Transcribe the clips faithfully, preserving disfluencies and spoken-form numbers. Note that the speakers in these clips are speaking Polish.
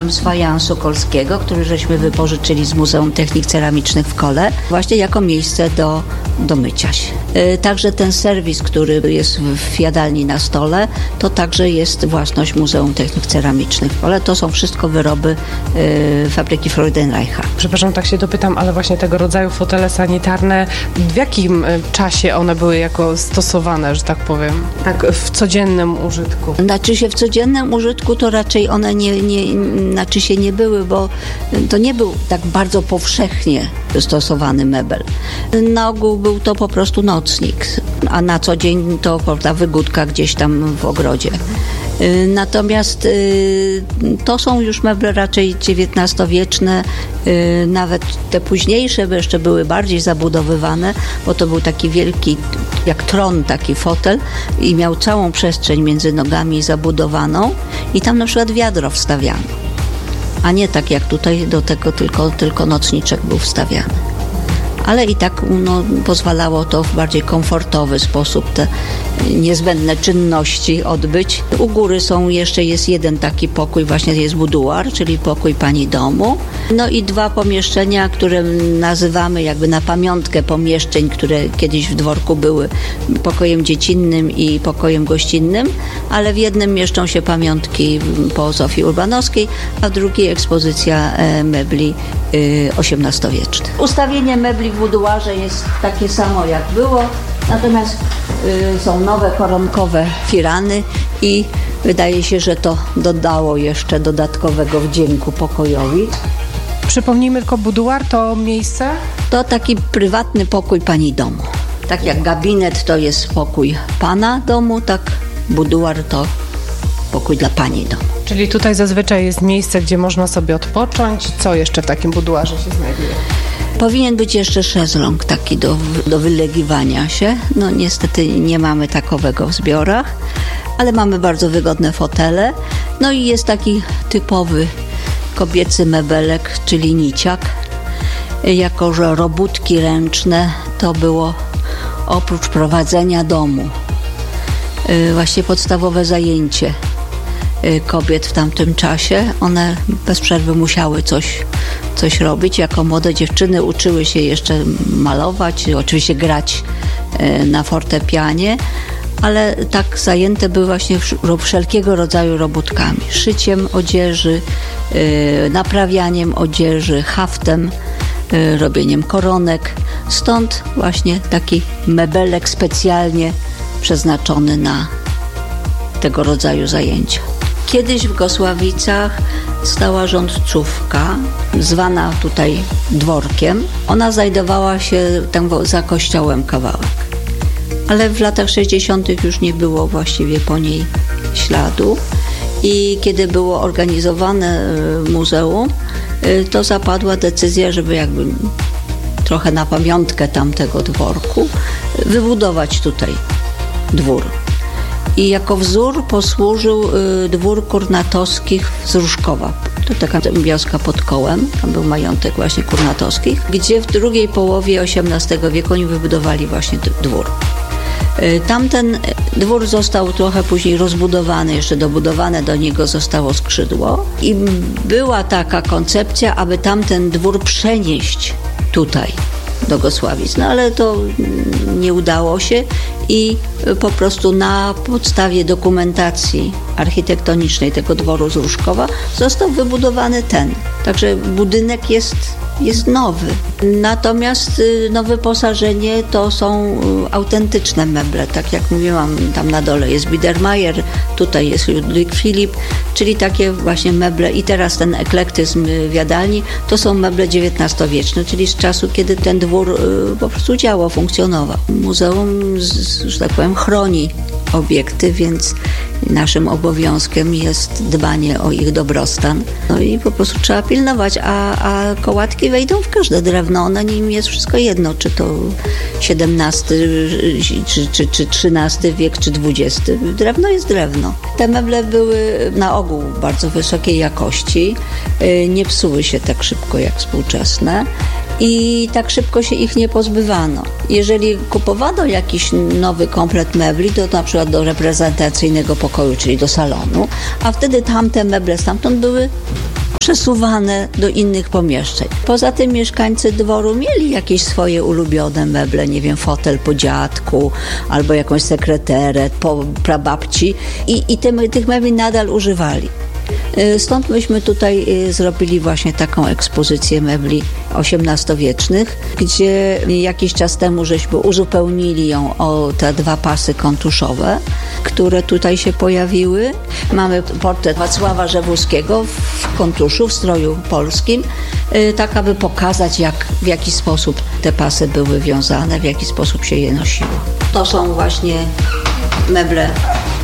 tam z fajansu kolskiego, który żeśmy wypożyczyli z Muzeum Technik Ceramicznych w Kole, właśnie jako miejsce do, do mycia się. Także ten serwis, który jest w jadalni na stole, to także jest własność Muzeum Technik Ceramicznych w Kole. To są wszystko wyroby y, fabryki Freudenreicha. Przepraszam, tak się dopytam, ale właśnie tego rodzaju fotele sanitarne, w jakim czasie one były jako stosowane, że tak powiem, tak w codziennym użytku? Znaczy się w codziennym użytku to raczej one nie, nie, znaczy się nie były, bo to nie był tak bardzo powszechnie stosowany mebel. Na ogół był to po prostu nocnik, a na co dzień to, prawda, wygódka gdzieś tam w ogrodzie. Natomiast y, to są już meble raczej dziewiętnastowieczne, y, nawet te późniejsze jeszcze były bardziej zabudowywane, bo to był taki wielki, jak tron, taki fotel i miał całą przestrzeń między nogami zabudowaną i tam na przykład wiadro wstawiano, a nie tak jak tutaj do tego tylko, tylko nocniczek był wstawiany. Ale i tak no, pozwalało to w bardziej komfortowy sposób te niezbędne czynności odbyć. U góry są jeszcze jest jeden taki pokój, właśnie jest buduar, czyli pokój pani domu. No i dwa pomieszczenia, które nazywamy jakby na pamiątkę pomieszczeń, które kiedyś w dworku były pokojem dziecinnym i pokojem gościnnym, ale w jednym mieszczą się pamiątki po Zofii Urbanowskiej, a w drugiej ekspozycja mebli osiemnastowiecznych. Ustawienie mebli w buduarze jest takie samo jak było, natomiast y, są nowe koronkowe firany i wydaje się, że to dodało jeszcze dodatkowego wdzięku pokojowi. Przypomnijmy tylko, buduar to miejsce? To taki prywatny pokój pani domu. Tak jak gabinet to jest pokój pana domu, tak buduar to pokój dla pani domu. Czyli tutaj zazwyczaj jest miejsce, gdzie można sobie odpocząć. Co jeszcze w takim buduarze się znajduje? Powinien być jeszcze szezlong taki do, do wylegiwania się. No niestety nie mamy takowego w zbiorach, ale mamy bardzo wygodne fotele. No i jest taki typowy kobiecy mebelek, czyli niciak. Jako że robótki ręczne to było oprócz prowadzenia domu właśnie podstawowe zajęcie kobiet w tamtym czasie. One bez przerwy musiały coś, coś robić. Jako młode dziewczyny uczyły się jeszcze malować, oczywiście grać na fortepianie, ale tak zajęte były właśnie wszelkiego rodzaju robótkami. Szyciem odzieży, naprawianiem odzieży, haftem, robieniem koronek. Stąd właśnie taki mebelek specjalnie przeznaczony na tego rodzaju zajęcia. Kiedyś w Gosławicach stała rządcówka, zwana tutaj dworkiem. Ona znajdowała się tam za kościołem kawałek. Ale w latach sześćdziesiątych już nie było właściwie po niej śladu. I kiedy było organizowane muzeum, to zapadła decyzja, żeby jakby trochę na pamiątkę tamtego dworku wybudować tutaj dwór. I jako wzór posłużył y, dwór Kurnatowskich z Różkowa. To taka wioska pod Kołem, tam był majątek właśnie Kurnatowskich, gdzie w drugiej połowie osiemnastego wieku oni wybudowali właśnie dwór. Y, tamten dwór został trochę później rozbudowany, jeszcze dobudowane do niego zostało skrzydło i była taka koncepcja, aby tamten dwór przenieść tutaj do Gosławic, no ale to nie udało się i po prostu na podstawie dokumentacji architektonicznej tego dworu z Różkowa został wybudowany ten. Także budynek jest, jest nowy. Natomiast no, wyposażenie to są autentyczne meble, tak jak mówiłam, tam na dole jest Biedermeier, tutaj jest Ludwig Philipp, czyli takie właśnie meble i teraz ten eklektyzm w jadalni to są meble dziewiętnastowieczne, czyli z czasu, kiedy ten dwór po prostu działał, funkcjonował. Muzeum, że tak powiem, chroni obiekty, więc naszym obowiązkiem jest dbanie o ich dobrostan. No i po prostu trzeba pilnować, a, a kołatki wejdą w każde drewno. Na nim jest wszystko jedno, czy to siedemnasty, czy, czy, czy trzynasty wiek, czy dwudziesty. Drewno jest drewno. Te meble były na ogół bardzo wysokiej jakości. Nie psuły się tak szybko jak współczesne. I tak szybko się ich nie pozbywano. Jeżeli kupowano jakiś nowy komplet mebli, to na przykład do reprezentacyjnego pokoju, czyli do salonu, a wtedy tamte meble stamtąd były przesuwane do innych pomieszczeń. Poza tym mieszkańcy dworu mieli jakieś swoje ulubione meble, nie wiem, fotel po dziadku, albo jakąś sekreterę po prababci i, i tym, tych mebli nadal używali. Stąd myśmy tutaj zrobili właśnie taką ekspozycję mebli osiemnastowiecznych, gdzie jakiś czas temu żeśmy uzupełnili ją o te dwa pasy kontuszowe, które tutaj się pojawiły. Mamy portret Wacława Rzewuskiego w kontuszu, w stroju polskim, tak aby pokazać, jak, w jaki sposób te pasy były wiązane, w jaki sposób się je nosiło. To są właśnie meble e,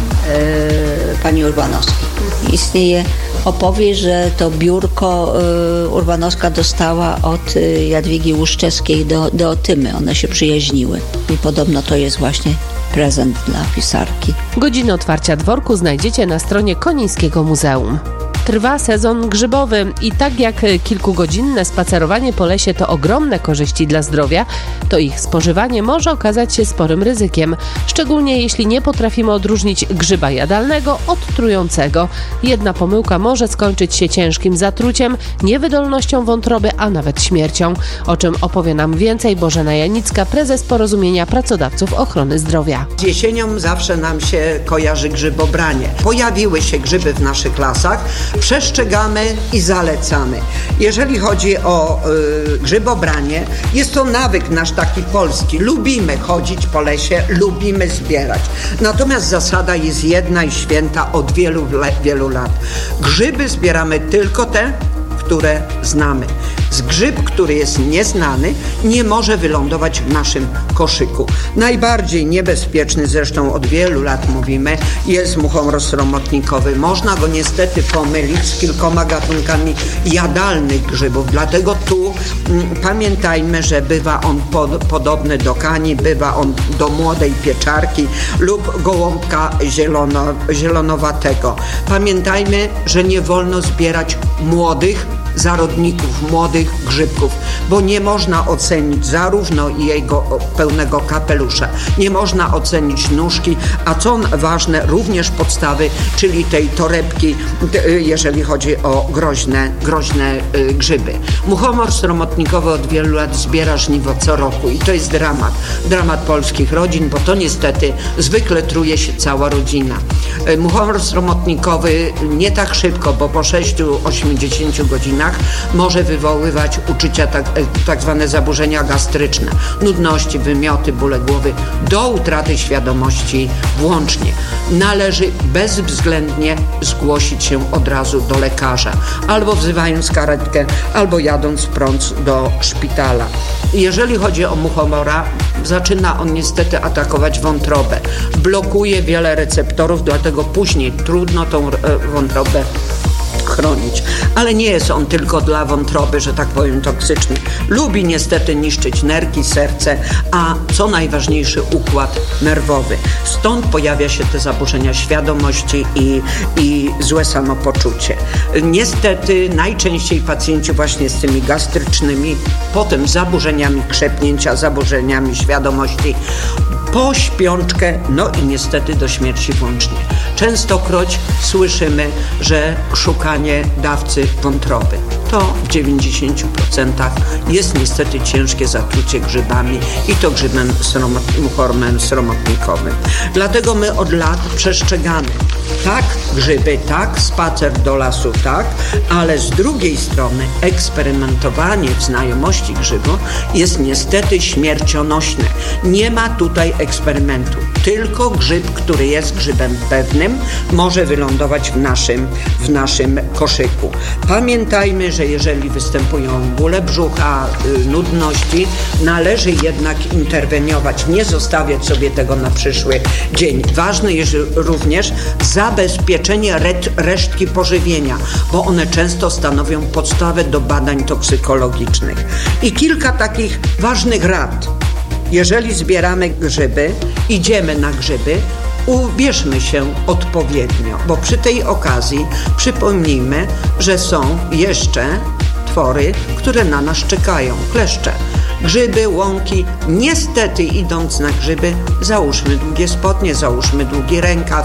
pani Urbanowskiej. Istnieje opowieść, że to biurko y, Urbanowska dostała od y, Jadwigi Łuszczewskiej do, do Otymy. One się przyjaźniły i podobno to jest właśnie prezent dla pisarki. Godziny otwarcia dworku znajdziecie na stronie Konińskiego Muzeum. Trwa sezon grzybowy i tak jak kilkugodzinne spacerowanie po lesie to ogromne korzyści dla zdrowia, to ich spożywanie może okazać się sporym ryzykiem, szczególnie jeśli nie potrafimy odróżnić grzyba jadalnego od trującego. Jedna pomyłka może skończyć się ciężkim zatruciem, niewydolnością wątroby, a nawet śmiercią. O czym opowie nam więcej Bożena Janicka, prezes Porozumienia Pracodawców Ochrony Zdrowia. Z jesienią zawsze nam się kojarzy grzybobranie. Pojawiły się grzyby w naszych lasach, przestrzegamy i zalecamy. Jeżeli chodzi o y, grzybobranie, jest to nawyk nasz taki polski. Lubimy chodzić po lesie, lubimy zbierać. Natomiast zasada jest jedna i święta od wielu, wielu lat. Grzyby zbieramy tylko te, które znamy. Z grzyb, który jest nieznany, nie może wylądować w naszym koszyku. Najbardziej niebezpieczny, zresztą od wielu lat mówimy, jest muchomor sromotnikowy. Można go niestety pomylić z kilkoma gatunkami jadalnych grzybów. Dlatego tu mm, pamiętajmy, że bywa on pod, podobny do kani, bywa on do młodej pieczarki lub gołąbka zielono, zielonowatego. Pamiętajmy, że nie wolno zbierać młodych zarodników, młodych grzybków, bo nie można ocenić zarówno jego pełnego kapelusza, nie można ocenić nóżki, a co ważne, również podstawy, czyli tej torebki, jeżeli chodzi o groźne, groźne grzyby. Muchomor sromotnikowy od wielu lat zbiera żniwo co roku i to jest dramat. Dramat polskich rodzin, bo to niestety zwykle truje się cała rodzina. Muchomor sromotnikowy nie tak szybko, bo po sześciu do osiemdziesięciu godzinach może wywoływać uczucia tak, tak zwane zaburzenia gastryczne, nudności, wymioty, bóle głowy, do utraty świadomości włącznie. Należy bezwzględnie zgłosić się od razu do lekarza, albo wzywając karetkę, albo jadąc prąd do szpitala. Jeżeli chodzi o muchomora, zaczyna on niestety atakować wątrobę. Blokuje wiele receptorów, dlatego później trudno tą wątrobę chronić. Ale nie jest on tylko dla wątroby, że tak powiem, toksyczny. Lubi niestety niszczyć nerki, serce, a co najważniejsze, układ nerwowy. Stąd pojawia się te zaburzenia świadomości i, i złe samopoczucie. Niestety najczęściej pacjenci właśnie z tymi gastrycznymi, potem zaburzeniami krzepnięcia, zaburzeniami świadomości, po śpiączkę, no i niestety do śmierci włącznie. Częstokroć słyszymy, że szukanie dawcy wątroby. To w dziewięćdziesięciu procentach jest niestety ciężkie zatrucie grzybami i to grzybem sromot, muchomorem sromotnikowym. Dlatego my od lat przestrzegamy. Tak, grzyby, tak, spacer do lasu, tak, ale z drugiej strony eksperymentowanie w znajomości grzybu jest niestety śmiercionośne. Nie ma tutaj eksperymentu. Tylko grzyb, który jest grzybem pewnym, może wylądować w naszym, w naszym koszyku. Pamiętajmy, że jeżeli występują bóle brzucha, y, nudności, należy jednak interweniować, nie zostawiać sobie tego na przyszły dzień. Ważne jest również zabezpieczenie resztki pożywienia, bo one często stanowią podstawę do badań toksykologicznych. I kilka takich ważnych rad. Jeżeli zbieramy grzyby, idziemy na grzyby, ubierzmy się odpowiednio, bo przy tej okazji przypomnijmy, że są jeszcze twory, które na nas czekają, kleszcze. Grzyby, łąki, niestety idąc na grzyby, załóżmy długie spodnie, załóżmy długi rękaw,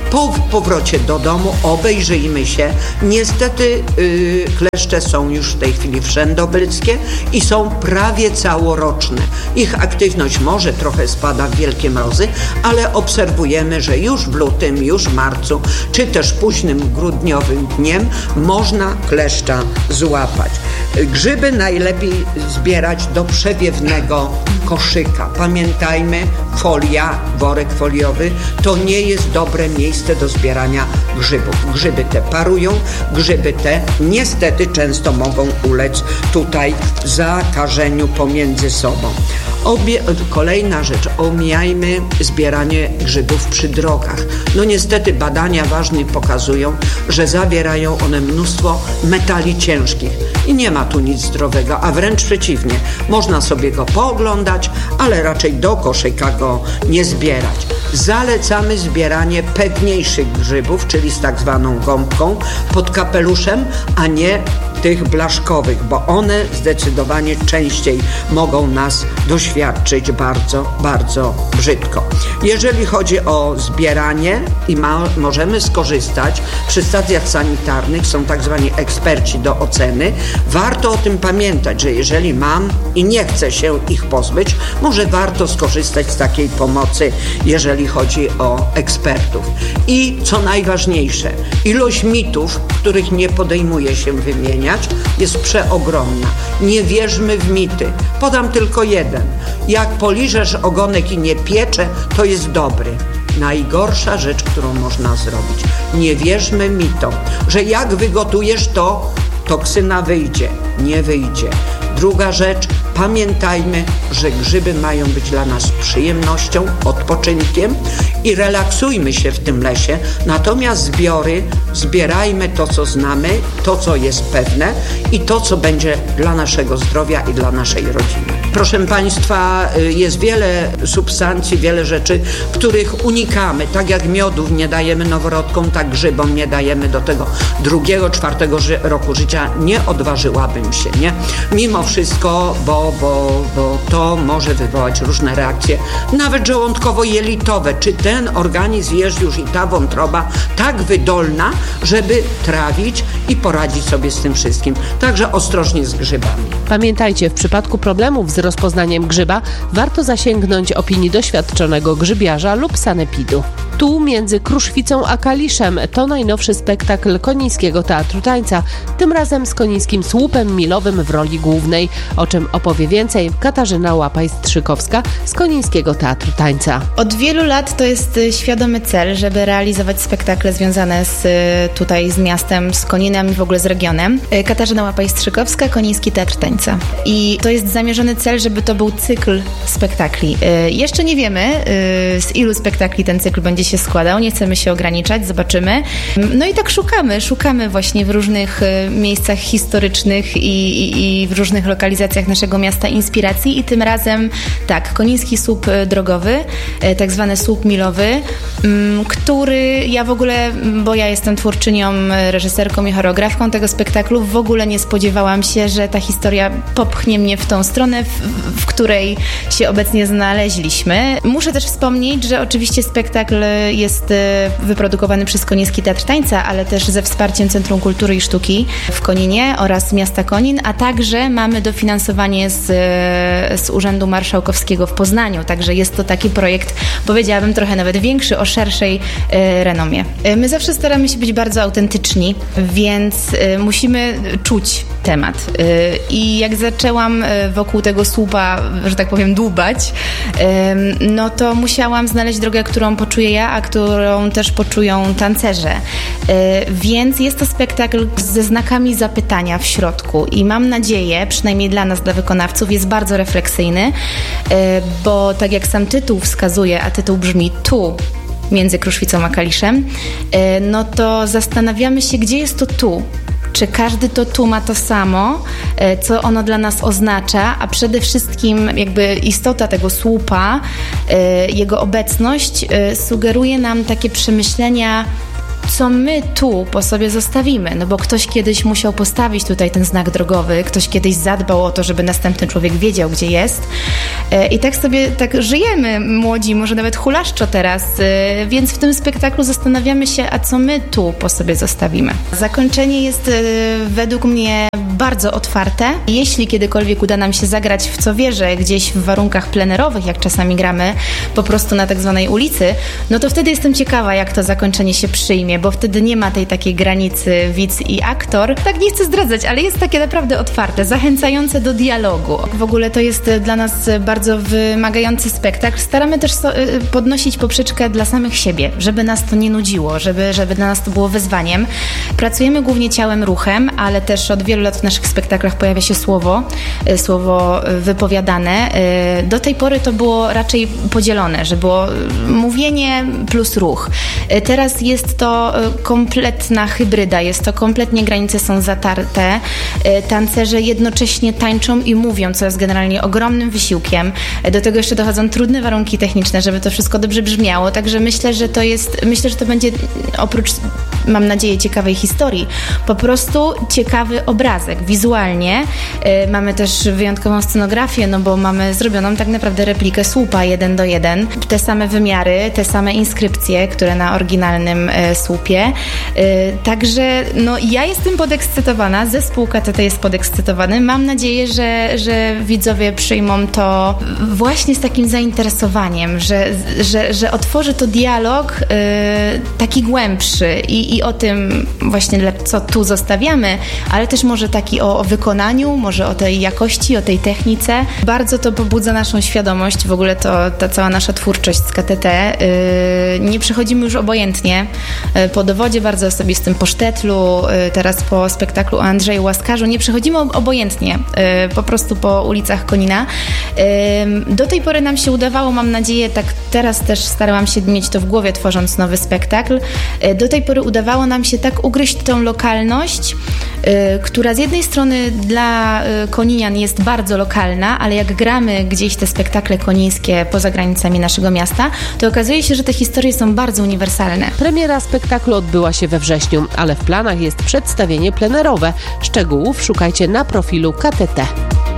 Po powrocie do domu obejrzyjmy się. Niestety yy, kleszcze są już w tej chwili wszędobylskie i są prawie całoroczne. Ich aktywność może trochę spada w wielkie mrozy, ale obserwujemy, że już w lutym, już w marcu, czy też późnym grudniowym dniem można kleszcza złapać. Grzyby najlepiej zbierać do przewiewnego koszyka. Pamiętajmy, folia, worek foliowy to nie jest dobre miejsce do zbierania grzybów. Grzyby te parują, grzyby te niestety często mogą ulec tutaj zakażeniu pomiędzy sobą. Obie, kolejna rzecz, omijajmy zbieranie grzybów przy drogach. No niestety badania ważne pokazują, że zawierają one mnóstwo metali ciężkich i nie ma tu nic zdrowego, a wręcz przeciwnie. Można sobie go pooglądać, ale raczej do koszyka go nie zbierać. Zalecamy zbieranie pewniejszych grzybów, czyli z tak zwaną gąbką pod kapeluszem, a nie tych blaszkowych, bo one zdecydowanie częściej mogą nas doświadczyć bardzo, bardzo brzydko. Jeżeli chodzi o zbieranie i ma, możemy skorzystać, przy stacjach sanitarnych są tak zwani eksperci do oceny. Warto o tym pamiętać, że jeżeli mam i nie chcę się ich pozbyć, może warto skorzystać z takiej pomocy, jeżeli chodzi o ekspertów. I co najważniejsze, ilość mitów, których nie podejmuje się wymieniać, jest przeogromna. Nie wierzmy w mity. Podam tylko jeden. Jak poliżesz ogonek i nie piecze, to jest dobry. Najgorsza rzecz, którą można zrobić. Nie wierzmy mitom, że jak wygotujesz, to toksyna wyjdzie. Nie wyjdzie. Druga rzecz, pamiętajmy, że grzyby mają być dla nas przyjemnością, odpoczynkiem i relaksujmy się w tym lesie. Natomiast zbiory, zbierajmy to, co znamy, to, co jest pewne i to, co będzie dla naszego zdrowia i dla naszej rodziny. Proszę Państwa, jest wiele substancji, wiele rzeczy, których unikamy. Tak jak miodów nie dajemy noworodkom, tak grzybom nie dajemy do tego drugiego, czwartego ży- roku życia. Nie odważyłabym się, nie? Mimo wszystko, bo, bo, bo to może wywołać różne reakcje, nawet żołądkowo-jelitowe. Czy ten organizm jest już i ta wątroba tak wydolna, żeby trawić i poradzić sobie z tym wszystkim. Także ostrożnie z grzybami. Pamiętajcie, w przypadku problemów z rozpoznaniem grzyba warto zasięgnąć opinii doświadczonego grzybiarza lub sanepidu. Tu między Kruszwicą a Kaliszem to najnowszy spektakl Konińskiego Teatru Tańca, tym razem z konińskim słupem milowym w roli głównej, o czym opowie więcej Katarzyna Łapaj-Strzykowska z Konińskiego Teatru Tańca. Od wielu lat to jest świadomy cel, żeby realizować spektakle związane z, tutaj z miastem, z Koninem i w ogóle z regionem. Katarzyna Łapaj-Strzykowska, Koniński Teatr Tańca. I to jest zamierzony cel, żeby to był cykl spektakli. Jeszcze nie wiemy, z ilu spektakli ten cykl będzie się składał, nie chcemy się ograniczać, zobaczymy. No i tak szukamy, szukamy właśnie w różnych miejscach historycznych i, i, i w różnych lokalizacjach naszego miasta inspiracji i tym razem tak, Koniński Słup Drogowy, tak zwany słup milowy, który ja w ogóle, bo ja jestem twórczynią, reżyserką i choreografką tego spektaklu, w ogóle nie spodziewałam się, że ta historia popchnie mnie w tą stronę, w, w której się obecnie znaleźliśmy. Muszę też wspomnieć, że oczywiście spektakl jest wyprodukowany przez Koniński Teatr Tańca, ale też ze wsparciem Centrum Kultury i Sztuki w Koninie oraz miasta Konin, a także mamy dofinansowanie z, z Urzędu Marszałkowskiego w Poznaniu, także jest to taki projekt, powiedziałabym, trochę nawet większy, o szerszej e, renomie. E, my zawsze staramy się być bardzo autentyczni, więc e, musimy czuć temat. E, I jak zaczęłam wokół tego słupa, że tak powiem, dłubać, e, no to musiałam znaleźć drogę, którą poczuję ja, a którą też poczują tancerze. E, więc jest to spektakl ze znakami zapytania w środku i mam nadzieję, przynajmniej dla nas, dla wykonawców, jest bardzo refleksyjny, e, bo tak jak sam tytuł wskazuje, a tytuł brzmi tu, między Kruszwicą a Kaliszem, e, no to zastanawiamy się, gdzie jest to tu. Czy każdy to tu ma to samo, co ono dla nas oznacza, a przede wszystkim jakby istota tego słupa, jego obecność sugeruje nam takie przemyślenia, co my tu po sobie zostawimy, no bo ktoś kiedyś musiał postawić tutaj ten znak drogowy, ktoś kiedyś zadbał o to, żeby następny człowiek wiedział, gdzie jest. I tak sobie tak żyjemy, młodzi, może nawet hulaszczo teraz, więc w tym spektaklu zastanawiamy się, a co my tu po sobie zostawimy. Zakończenie jest według mnie bardzo otwarte. Jeśli kiedykolwiek uda nam się zagrać w co wierzę, gdzieś w warunkach plenerowych, jak czasami gramy po prostu na tak zwanej ulicy, no to wtedy jestem ciekawa, jak to zakończenie się przyjmie, bo wtedy nie ma tej takiej granicy widz i aktor. Tak nie chcę zdradzać, ale jest takie naprawdę otwarte, zachęcające do dialogu. W ogóle to jest dla nas bardzo wymagający spektakl. Staramy też so- podnosić poprzeczkę dla samych siebie, żeby nas to nie nudziło, żeby, żeby dla nas to było wyzwaniem. Pracujemy głównie ciałem, ruchem, ale też od wielu lat w naszych spektaklach pojawia się słowo, słowo wypowiadane. Do tej pory to było raczej podzielone, że było mówienie plus ruch. Teraz jest to kompletna hybryda, jest to kompletnie, granice są zatarte. Tancerze jednocześnie tańczą i mówią, co jest generalnie ogromnym wysiłkiem. Do tego jeszcze dochodzą trudne warunki techniczne, żeby to wszystko dobrze brzmiało, także myślę, że to jest, myślę, że to będzie oprócz, mam nadzieję, ciekawej historii, po prostu ciekawy obrazek. Wizualnie y, mamy też wyjątkową scenografię, no bo mamy zrobioną tak naprawdę replikę słupa jeden do jeden. Te same wymiary, te same inskrypcje, które na oryginalnym y, słupie. Y, także no ja jestem podekscytowana, zespół K T T jest podekscytowany. Mam nadzieję, że, że widzowie przyjmą to właśnie z takim zainteresowaniem, że, że, że otworzy to dialog y, taki głębszy i, i o tym właśnie, co tu zostawiamy, ale też może taki o, o wykonaniu, może o tej jakości, o tej technice. Bardzo to pobudza naszą świadomość, w ogóle to ta cała nasza twórczość z K T T. Yy, nie przechodzimy już obojętnie. Yy, po dowodzie bardzo osobistym, po Sztetlu, yy, teraz po spektaklu o Andrzeju Łaskarzu, nie przechodzimy obojętnie, yy, po prostu po ulicach Konina. Yy, do tej pory nam się udawało, mam nadzieję, tak teraz też starałam się mieć to w głowie, tworząc nowy spektakl. Yy, do tej pory udawało nam się tak ugryźć tą lokalność, yy, która z jednej strony dla koninian jest bardzo lokalna, ale jak gramy gdzieś te spektakle konińskie poza granicami naszego miasta, to okazuje się, że te historie są bardzo uniwersalne. Premiera spektaklu odbyła się we wrześniu, ale w planach jest przedstawienie plenerowe. Szczegółów szukajcie na profilu K T T.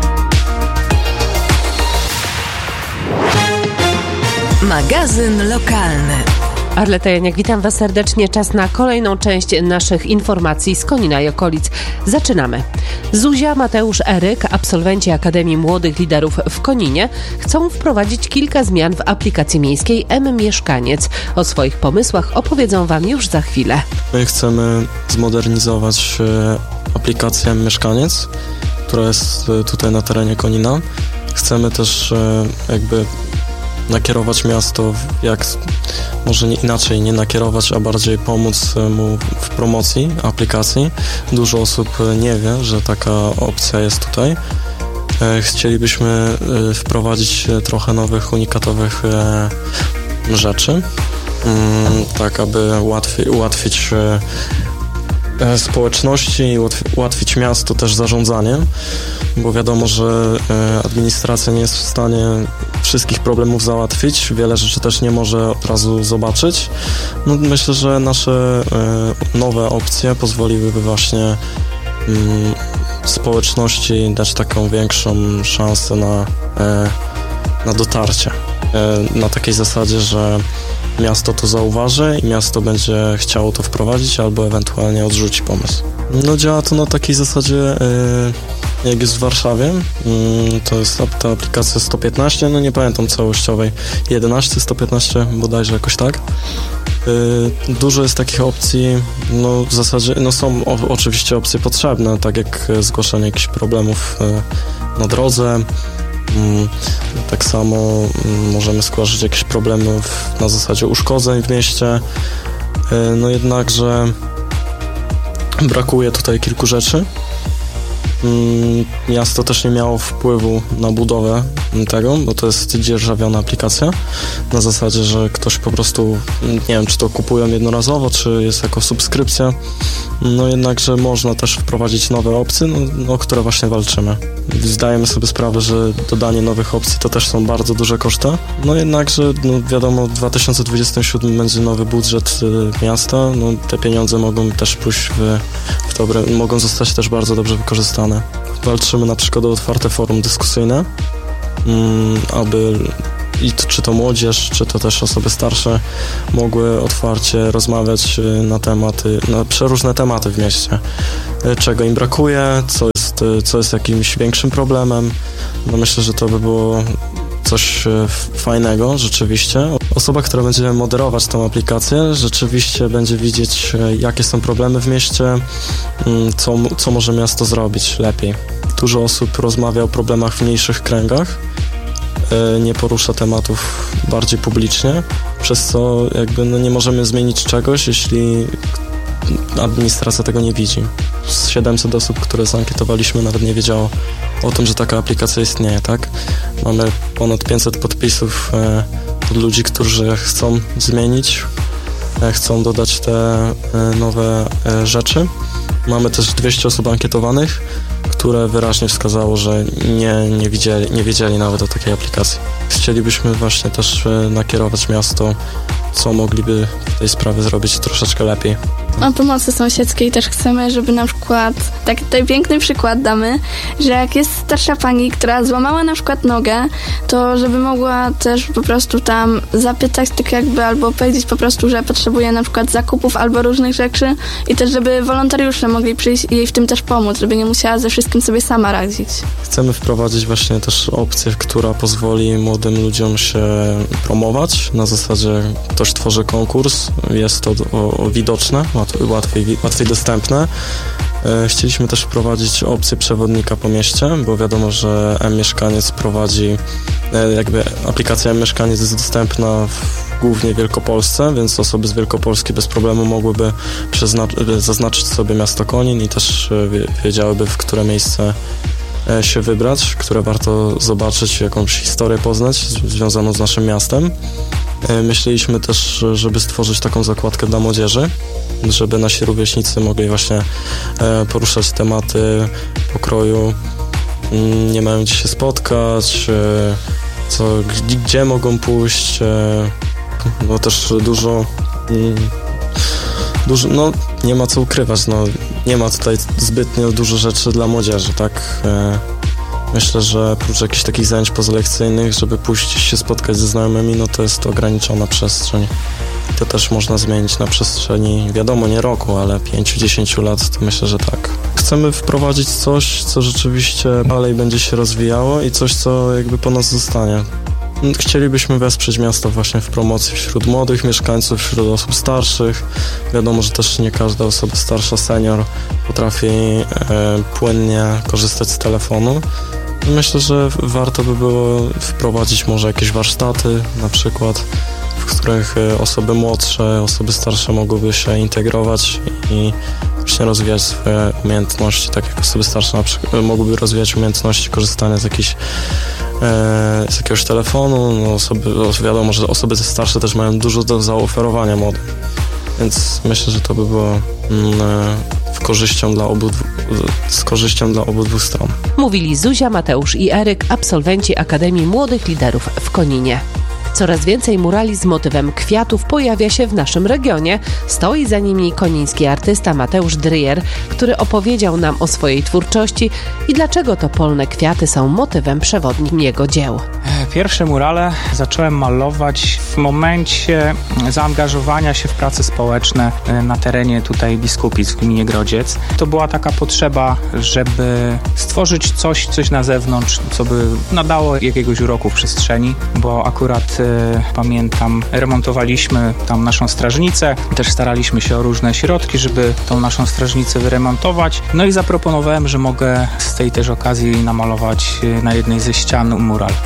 Magazyn lokalny. Arleta Janiak, witam Was serdecznie. Czas na kolejną część naszych informacji z Konina i okolic. Zaczynamy. Zuzia, Mateusz, Eryk, absolwenci Akademii Młodych Liderów w Koninie, chcą wprowadzić kilka zmian w aplikacji miejskiej M-Mieszkaniec. O swoich pomysłach opowiedzą Wam już za chwilę. My chcemy zmodernizować aplikację M-Mieszkaniec, która jest tutaj na terenie Konina. Chcemy też jakby nakierować miasto, jak może nie inaczej, nie nakierować, a bardziej pomóc mu w promocji aplikacji. Dużo osób nie wie, że taka opcja jest tutaj. Chcielibyśmy wprowadzić trochę nowych, unikatowych rzeczy, tak aby łatwiej, ułatwić społeczności i ułatwić miasto też zarządzanie, bo wiadomo, że administracja nie jest w stanie wszystkich problemów załatwić, wiele rzeczy też nie może od razu zobaczyć. No, myślę, że nasze nowe opcje pozwoliłyby właśnie społeczności dać taką większą szansę na, na dotarcie. Na takiej zasadzie, że miasto to zauważy i miasto będzie chciało to wprowadzić albo ewentualnie odrzuci pomysł. No działa to na takiej zasadzie, yy, jak jest w Warszawie. Yy, to jest ta aplikacja sto piętnaście, no nie pamiętam całościowej, jedenaście, sto piętnaście bodajże jakoś tak. Yy, dużo jest takich opcji, no w zasadzie, no są o, oczywiście opcje potrzebne, tak jak zgłaszanie jakichś problemów yy, na drodze. Tak samo możemy zgłaszać jakieś problemy w, na zasadzie uszkodzeń w mieście. No jednakże brakuje tutaj kilku rzeczy. Miasto też nie miało wpływu na budowę tego, bo to jest dzierżawiona aplikacja. Na zasadzie, że ktoś po prostu, nie wiem, czy to kupują jednorazowo, czy jest jako subskrypcja. no jednakże można też wprowadzić nowe opcje, no, o które właśnie walczymy. Zdajemy sobie sprawę, że dodanie nowych opcji to też są bardzo duże koszty, no jednakże no wiadomo, w dwa tysiące dwudziestym siódmym będzie nowy budżet y, miasta, no te pieniądze mogą też pójść w, w dobre, mogą zostać też bardzo dobrze wykorzystane. Walczymy na przykład o otwarte forum dyskusyjne, mm, aby i to, czy to młodzież, czy to też osoby starsze mogły otwarcie rozmawiać na tematy, na przeróżne tematy w mieście. Czego im brakuje, co jest, co jest jakimś większym problemem. No myślę, że to by było coś fajnego rzeczywiście. Osoba, która będzie moderować tą aplikację, rzeczywiście będzie widzieć, jakie są problemy w mieście, co, co może miasto zrobić lepiej. Dużo osób rozmawia o problemach w mniejszych kręgach, nie porusza tematów bardziej publicznie, przez co jakby no nie możemy zmienić czegoś, jeśli administracja tego nie widzi. Z siedemset osób, które zankietowaliśmy, nawet nie wiedziało o tym, że taka aplikacja istnieje, tak? Mamy ponad pięćset podpisów e, od ludzi, którzy chcą zmienić, e, chcą dodać te e, nowe e, rzeczy. Mamy też dwieście osób ankietowanych, które wyraźnie wskazało, że nie, nie, widzieli, nie wiedzieli nawet o takiej aplikacji. Chcielibyśmy właśnie też nakierować miasto, co mogliby w tej sprawie zrobić troszeczkę lepiej. O pomocy sąsiedzkiej też chcemy, żeby na przykład, tak tutaj piękny przykład damy, że jak jest starsza pani, która złamała na przykład nogę, to żeby mogła też po prostu tam zapytać tak jakby, albo powiedzieć po prostu, że potrzebuje na przykład zakupów albo różnych rzeczy i też żeby wolontariusze mogli przyjść i jej w tym też pomóc, żeby nie musiała ze wszystkim sobie sama radzić. Chcemy wprowadzić właśnie też opcję, która pozwoli młodym ludziom się promować. Na zasadzie ktoś tworzy konkurs, jest to o, o widoczne, Łatwiej, łatwiej dostępne. Chcieliśmy też wprowadzić opcję przewodnika po mieście, bo wiadomo, że M-Mieszkaniec prowadzi, jakby aplikacja M-Mieszkaniec jest dostępna w, głównie w Wielkopolsce, więc osoby z Wielkopolski bez problemu mogłyby przezna- zaznaczyć sobie miasto Konin i też wiedziałyby, w które miejsce się wybrać, które warto zobaczyć, jakąś historię poznać związaną z naszym miastem. Myśleliśmy też, żeby stworzyć taką zakładkę dla młodzieży, żeby nasi rówieśnicy mogli właśnie poruszać tematy pokroju, nie mają gdzie się spotkać, co, gdzie mogą pójść, bo też dużo, dużo, no nie ma co ukrywać, no nie ma tutaj zbytnio dużo rzeczy dla młodzieży, tak? Myślę, że oprócz jakichś takich zajęć pozalekcyjnych, żeby pójść się spotkać ze znajomymi, no to jest to ograniczona przestrzeń. To też można zmienić na przestrzeni, wiadomo, nie roku, ale pięciu do dziesięciu lat, to myślę, że tak. Chcemy wprowadzić coś, co rzeczywiście dalej będzie się rozwijało i coś, co jakby po nas zostanie. Chcielibyśmy wesprzeć miasto właśnie w promocji wśród młodych mieszkańców, wśród osób starszych. Wiadomo, że też nie każda osoba starsza, senior potrafi e, płynnie korzystać z telefonu. Myślę, że warto by było wprowadzić może jakieś warsztaty na przykład, w których osoby młodsze, osoby starsze mogłyby się integrować i właśnie rozwijać swoje umiejętności, tak jak osoby starsze na przykład mogłyby rozwijać umiejętności korzystania z jakichś z jakiegoś telefonu. No osoby, wiadomo, że osoby starsze też mają dużo do zaoferowania młodym, więc myślę, że to by było w korzyścią dla obu, z korzyścią dla obydwu stron. Mówili Zuzia, Mateusz i Eryk, absolwenci Akademii Młodych Liderów w Koninie. Coraz więcej murali z motywem kwiatów pojawia się w naszym regionie. Stoi za nimi koniński artysta Mateusz Dryjer, który opowiedział nam o swojej twórczości i dlaczego to polne kwiaty są motywem przewodnim jego dzieł. Pierwsze murale zacząłem malować w momencie zaangażowania się w prace społeczne na terenie tutaj Biskupic w gminie Grodziec. To była taka potrzeba, żeby stworzyć coś, coś na zewnątrz, co by nadało jakiegoś uroku w przestrzeni, bo akurat e, pamiętam, remontowaliśmy tam naszą strażnicę, też staraliśmy się o różne środki, żeby tą naszą strażnicę wyremontować. No i zaproponowałem, że mogę z tej też okazji namalować na jednej ze ścian mural. Więc to był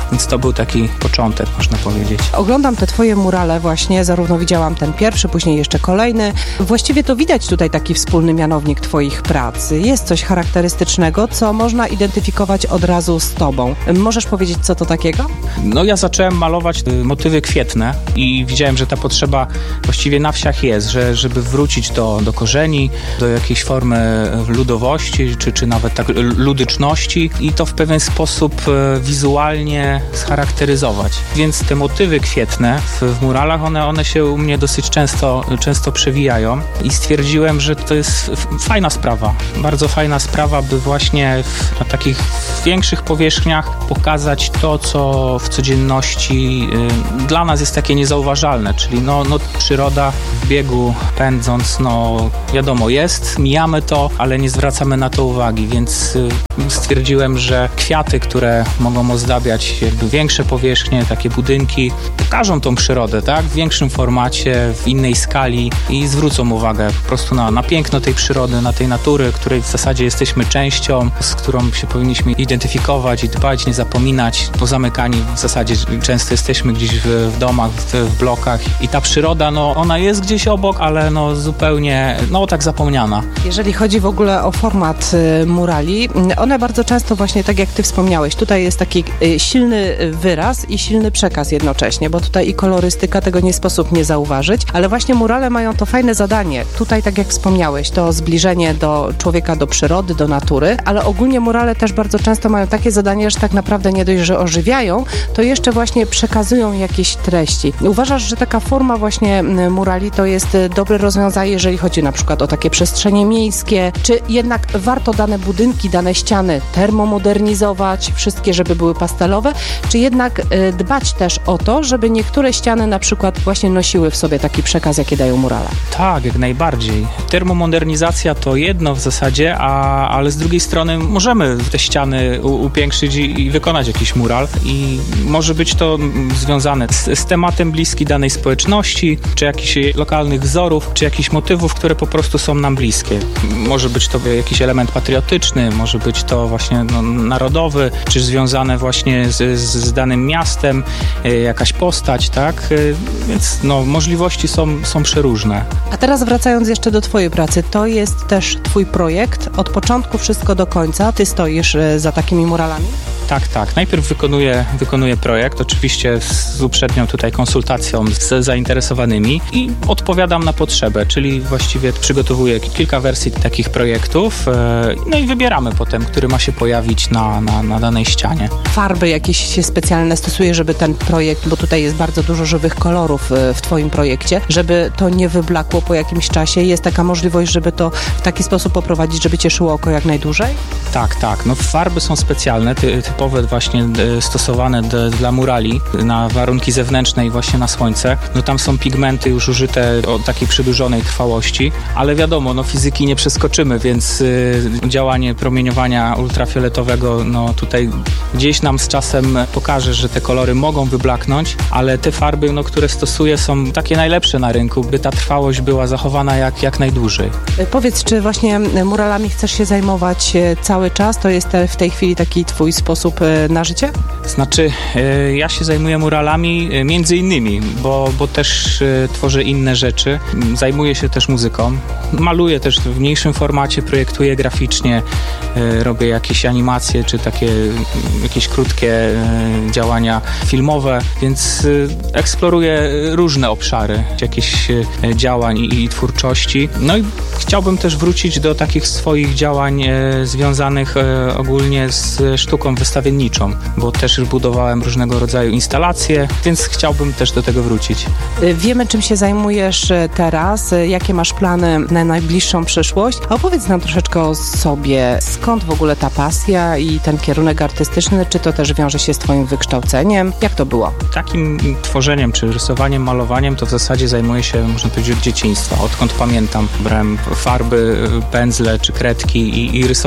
był taki początek, można powiedzieć. Oglądam te twoje murale właśnie, zarówno widziałam ten pierwszy, później jeszcze kolejny. Właściwie to widać tutaj taki wspólny mianownik twoich prac. Jest coś charakterystycznego, co można identyfikować od razu z tobą. Możesz powiedzieć, co to takiego? No ja zacząłem malować motywy kwietne i widziałem, że ta potrzeba właściwie na wsiach jest, że żeby wrócić do, do korzeni, do jakiejś formy ludowości, czy, czy nawet tak ludyczności i to w pewien sposób wizualnie scharakteryzować. Więc te motywy kwietne w, w muralach, one, one się u mnie dosyć często, często przewijają i stwierdziłem, że to jest fajna sprawa, bardzo fajna sprawa, by właśnie w, na takich większych powierzchniach pokazać to, co w codzienności y, dla nas jest takie niezauważalne, czyli no, no przyroda w biegu pędząc, no wiadomo jest, mijamy to, ale nie zwracamy na to uwagi, więc y, stwierdziłem, że kwiaty, które mogą ozdabiać jakby większe powierzchnie, takie budynki, pokażą tą przyrodę, tak, w większym formacie, w innej skali i zwrócą uwagę po prostu na, na piękno tej przyrody, na tej natury, której w zasadzie jesteśmy częścią, z którą się powinniśmy identyfikować i dbać, nie zapominać. Pozamykani w zasadzie często jesteśmy gdzieś w, w domach, w, w blokach i ta przyroda, no ona jest gdzieś obok, ale no zupełnie, no tak zapomniana. Jeżeli chodzi w ogóle o format y, murali, one bardzo często właśnie, tak jak ty wspomniałeś, tutaj jest taki y, silny wyraz i silny przekaz jednocześnie, bo tutaj i kolorystyka, tego nie sposób nie zauważyć, ale właśnie murale mają to fajne zadanie. Tutaj, tak jak wspomniałeś, to zbliżenie do człowieka, do przyrody, do natury, ale ogólnie murale też bardzo często mają takie zadanie, że tak naprawdę nie dość, że ożywiają, to jeszcze właśnie przekazują jakieś treści. Uważasz, że taka forma właśnie murali to jest dobre rozwiązanie, jeżeli chodzi na przykład o takie przestrzenie miejskie, czy jednak warto dane budynki, dane ściany termomodernizować, wszystkie, żeby były pastelowe, czy jednak dbać też o to, żeby niektóre ściany na przykład właśnie nosiły w sobie taki przekaz, jaki dają murale? Tak, jak najbardziej. Termomodernizacja to jedno w zasadzie, a, ale z drugiej strony możemy te ściany u, upiększyć i, i wykonać jakiś mural i może być to związane z, z tematem bliski danej społeczności, czy jakichś lokalnych wzorów, czy jakichś motywów, które po prostu są nam bliskie. Może być to jakiś element patriotyczny, może być to właśnie no, narodowy, czy związane właśnie z, z, z danym miastem, jakaś postać, tak? Więc no, możliwości są, są przeróżne. A teraz wracając jeszcze do twojej pracy, to jest też twój projekt, od początku wszystko do końca, ty stoisz za takimi muralami? Tak, tak. Najpierw wykonuję, wykonuję projekt, oczywiście z uprzednią tutaj konsultacją z zainteresowanymi i odpowiadam na potrzebę, czyli właściwie przygotowuję kilka wersji takich projektów, no i wybieramy potem, który ma się pojawić na, na, na danej ścianie. Farby jakieś się specjalne stosuje, żeby ten projekt, bo tutaj jest bardzo dużo żywych kolorów w twoim projekcie, żeby to nie wyblakło po jakimś czasie. Jest taka możliwość, żeby to w taki sposób poprowadzić, żeby cieszyło oko jak najdłużej? Tak, tak. No farby są specjalne, ty, typowe właśnie stosowane d, dla murali na warunki zewnętrzne i właśnie na słońce. No tam są pigmenty już użyte o takiej przedłużonej trwałości, ale wiadomo, no fizyki nie przeskoczymy, więc y, działanie promieniowania ultrafioletowego, no tutaj gdzieś nam z czasem pokaże, że te kolory mogą wyblaknąć, ale te farby, no, które stosuję, są takie najlepsze na rynku, by ta trwałość była zachowana jak, jak najdłużej. Powiedz, czy właśnie muralami chcesz się zajmować cały czas? To jest w tej chwili taki twój sposób na życie? Znaczy, ja się zajmuję muralami między innymi, bo, bo też tworzę inne rzeczy. Zajmuję się też muzyką. Maluję też w mniejszym formacie, projektuję graficznie, robię jakieś animacje, czy takie jakieś krótkie działania filmowe, więc eksploruję różne obszary jakichś działań i, i twórczości. No i chciałbym też wrócić do takich swoich działań związanych ogólnie z sztuką wystawienniczą, bo też budowałem różnego rodzaju instalacje, więc chciałbym też do tego wrócić. Wiemy, czym się zajmujesz teraz, jakie masz plany na najbliższą przyszłość. Opowiedz nam troszeczkę o sobie. Skąd w ogóle ta pasja i ten kierunek artystyczny? Czy to też wiąże się z twoim wykształceniem? Jak to było? Takim tworzeniem, czy rysowaniem, malowaniem to w zasadzie zajmuję się, można powiedzieć, od dzieciństwa. Odkąd pamiętam, brałem farby, pędzle czy kredki i, i rysowałem.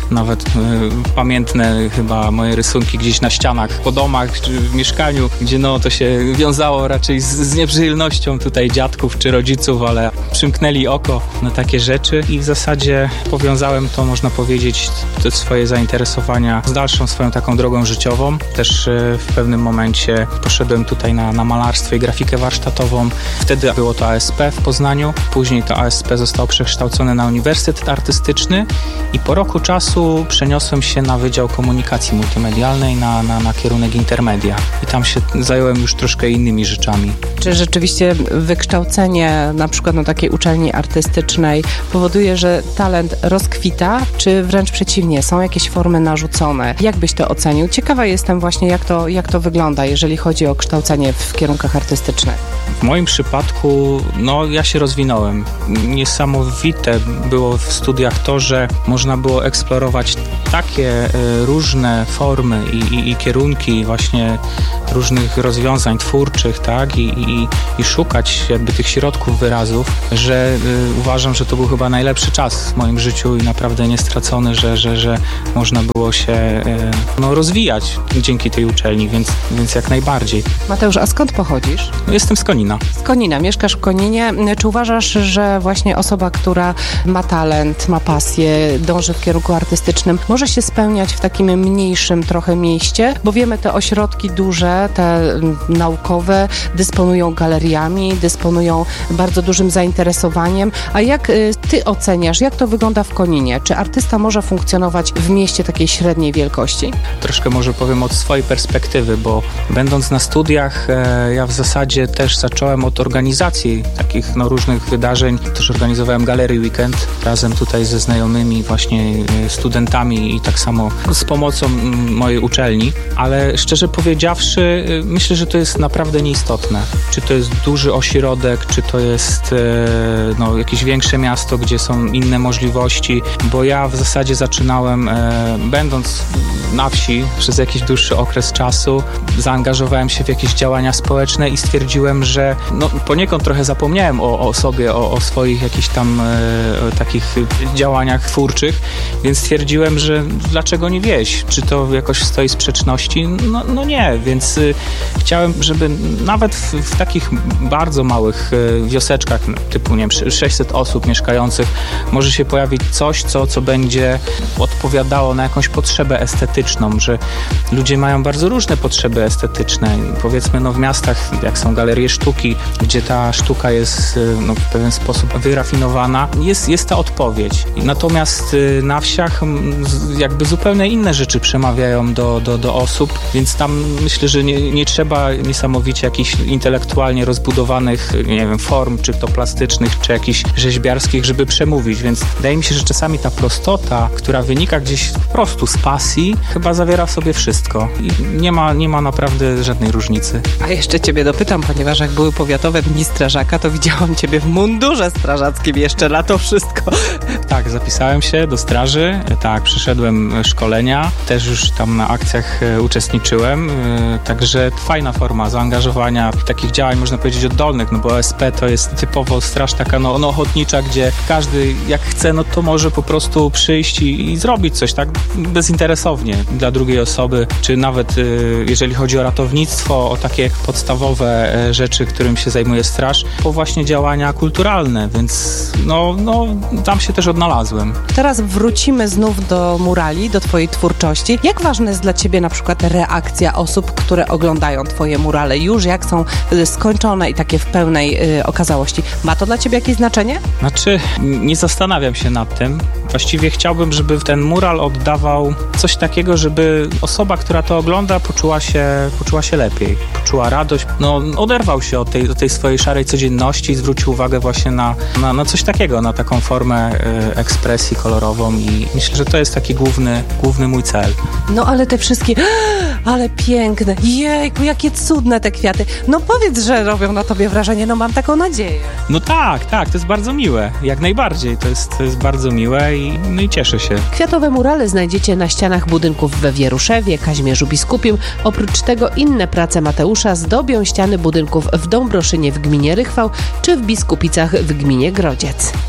nawet y, pamiętne chyba moje rysunki gdzieś na ścianach, po domach, czy w mieszkaniu, gdzie no to się wiązało raczej z, z nieprzyjemnością tutaj dziadków czy rodziców, ale przymknęli oko na takie rzeczy i w zasadzie powiązałem to, można powiedzieć, te swoje zainteresowania z dalszą swoją taką drogą życiową. Też y, w pewnym momencie poszedłem tutaj na, na malarstwo i grafikę warsztatową. Wtedy było to A S P w Poznaniu, później to A S P zostało przekształcone na Uniwersytet Artystyczny i po roku czasu przeniosłem się na Wydział Komunikacji Multimedialnej na, na, na kierunek Intermedia i tam się zająłem już troszkę innymi rzeczami. Czy rzeczywiście wykształcenie na przykład na takiej uczelni artystycznej powoduje, że talent rozkwita, czy wręcz przeciwnie, są jakieś formy narzucone? Jak byś to ocenił? Ciekawa jestem właśnie, jak to, jak to wygląda, jeżeli chodzi o kształcenie w kierunkach artystycznych. W moim przypadku, no ja się rozwinąłem. Niesamowite było w studiach to, że można było eksplorować takie y, różne formy i, i, i kierunki właśnie różnych rozwiązań twórczych, tak, i, i, i szukać jakby tych środków wyrazów, że y, uważam, że to był chyba najlepszy czas w moim życiu i naprawdę niestracony, że, że, że można było się y, no, rozwijać dzięki tej uczelni, więc, więc jak najbardziej. Mateusz, a skąd pochodzisz? No, jestem z Konina. Z Konina, mieszkasz w Koninie. Czy uważasz, że właśnie osoba, która ma talent, ma pasję, dąży w kierunku artystycznym, może się spełniać w takim mniejszym trochę mieście? Bo wiemy, te ośrodki duże, te naukowe dysponują galeriami, dysponują bardzo dużym zainteresowaniem. A jak ty oceniasz, jak to wygląda w Koninie? Czy artysta może funkcjonować w mieście takiej średniej wielkości? Troszkę może powiem od swojej perspektywy, bo będąc na studiach, e, ja w zasadzie też zacząłem od organizacji takich no, różnych wydarzeń. Też organizowałem Galerii Weekend razem tutaj ze znajomymi, właśnie e, studentami i tak samo z pomocą m, mojej uczelni, ale szczerze powiedziawszy, e, myślę, że to jest naprawdę nieistotne. Czy to jest duży ośrodek, czy to jest e, no, jakieś większe miasto, gdzie są inne możliwości, bo ja w zasadzie zaczynałem, e, będąc na wsi przez jakiś dłuższy okres czasu, zaangażowałem się w jakieś działania społeczne i stwierdziłem, że no, poniekąd trochę zapomniałem o, o sobie, o, o swoich jakichś tam e, takich działaniach twórczych, więc stwierdziłem, że dlaczego nie wieść? Czy to jakoś stoi w sprzeczności? No, no nie, więc y, chciałem, żeby nawet w, w takich bardzo małych y, wioseczkach, typu nie wiem, sześćset osób mieszkających, może się pojawić coś, co, co będzie odpowiadało na jakąś potrzebę estetyczną, że ludzie mają bardzo różne potrzeby estetyczne. Powiedzmy, no w miastach, jak są galerie sztuki, gdzie ta sztuka jest no, w pewien sposób wyrafinowana, jest, jest ta odpowiedź. Natomiast na wsiach jakby zupełnie inne rzeczy przemawiają do, do, do osób, więc tam myślę, że nie, nie trzeba niesamowicie jakichś intelektualnie rozbudowanych, nie wiem, form, czy to plastycznych, czy jakichś rzeźbiarskich, żeby przemówić, więc wydaje mi się, że czasami ta prostota, która wynika gdzieś po prostu z pasji, chyba zawiera w sobie wszystko i nie ma, nie ma naprawdę żadnej różnicy. A jeszcze ciebie dopytam, ponieważ jak były powiatowe dni strażaka, to widziałam ciebie w mundurze strażackim jeszcze na to wszystko. Tak, zapisałem się do straży, tak, przeszedłem szkolenia, też już tam na akcjach uczestniczyłem, także fajna forma zaangażowania takich działań, można powiedzieć, oddolnych, no bo O S P to jest typowo straż taka no, no ochotnicza, gdzie każdy jak chce, no to może po prostu przyjść i, i zrobić coś tak bezinteresownie dla drugiej osoby, czy nawet y, jeżeli chodzi o ratownictwo, o takie podstawowe y, rzeczy, którym się zajmuje straż, po właśnie działania kulturalne, więc no, no tam się też odnalazłem. Teraz wrócimy znów do murali, do twojej twórczości. Jak ważna jest dla ciebie na przykład reakcja osób, które oglądają twoje murale już jak są y, skończone i takie w pełnej y, okazałości? Ma to dla ciebie jakieś znaczenie? Znaczy, nie zastanawiam się nad tym. Właściwie chciałbym, żeby ten mural oddawał coś takiego, żeby osoba, która to ogląda, poczuła się, poczuła się lepiej, poczuła radość, no oderwał się od tej, od tej swojej szarej codzienności i zwrócił uwagę właśnie na, na, na coś takiego, na taką formę y, ekspresji kolorową i myślę, że to jest taki główny, główny mój cel. No ale te wszystkie, ale piękne, jejku, jakie cudne te kwiaty. No powiedz, że robią na tobie wrażenie, no mam taką nadzieję. No tak, tak, to jest bardzo miłe, jak najbardziej, to jest, to jest bardzo miłe i, no i cieszę się. Kwiatowe murale znajdziecie na ścianach budynków we Wieruszewie, Kazimierzu Biskupim. Oprócz tego inne prace Mateusza zdobią ściany budynków w Dąbroszynie w gminie Rychwał czy w Biskupicach w gminie Grodziec.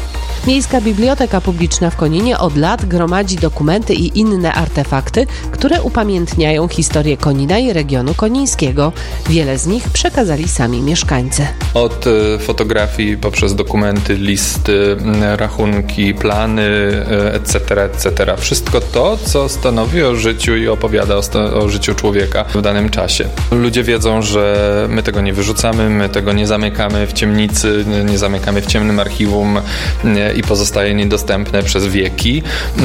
Miejska Biblioteka Publiczna w Koninie od lat gromadzi dokumenty i inne artefakty, które upamiętniają historię Konina i regionu konińskiego. Wiele z nich przekazali sami mieszkańcy. Od fotografii poprzez dokumenty, listy, rachunki, plany, et cetera, et cetera. Wszystko to, co stanowi o życiu i opowiada o, sta- o życiu człowieka w danym czasie. Ludzie wiedzą, że my tego nie wyrzucamy, my tego nie zamykamy w ciemnicy, nie zamykamy w ciemnym archiwum i pozostaje niedostępne przez wieki,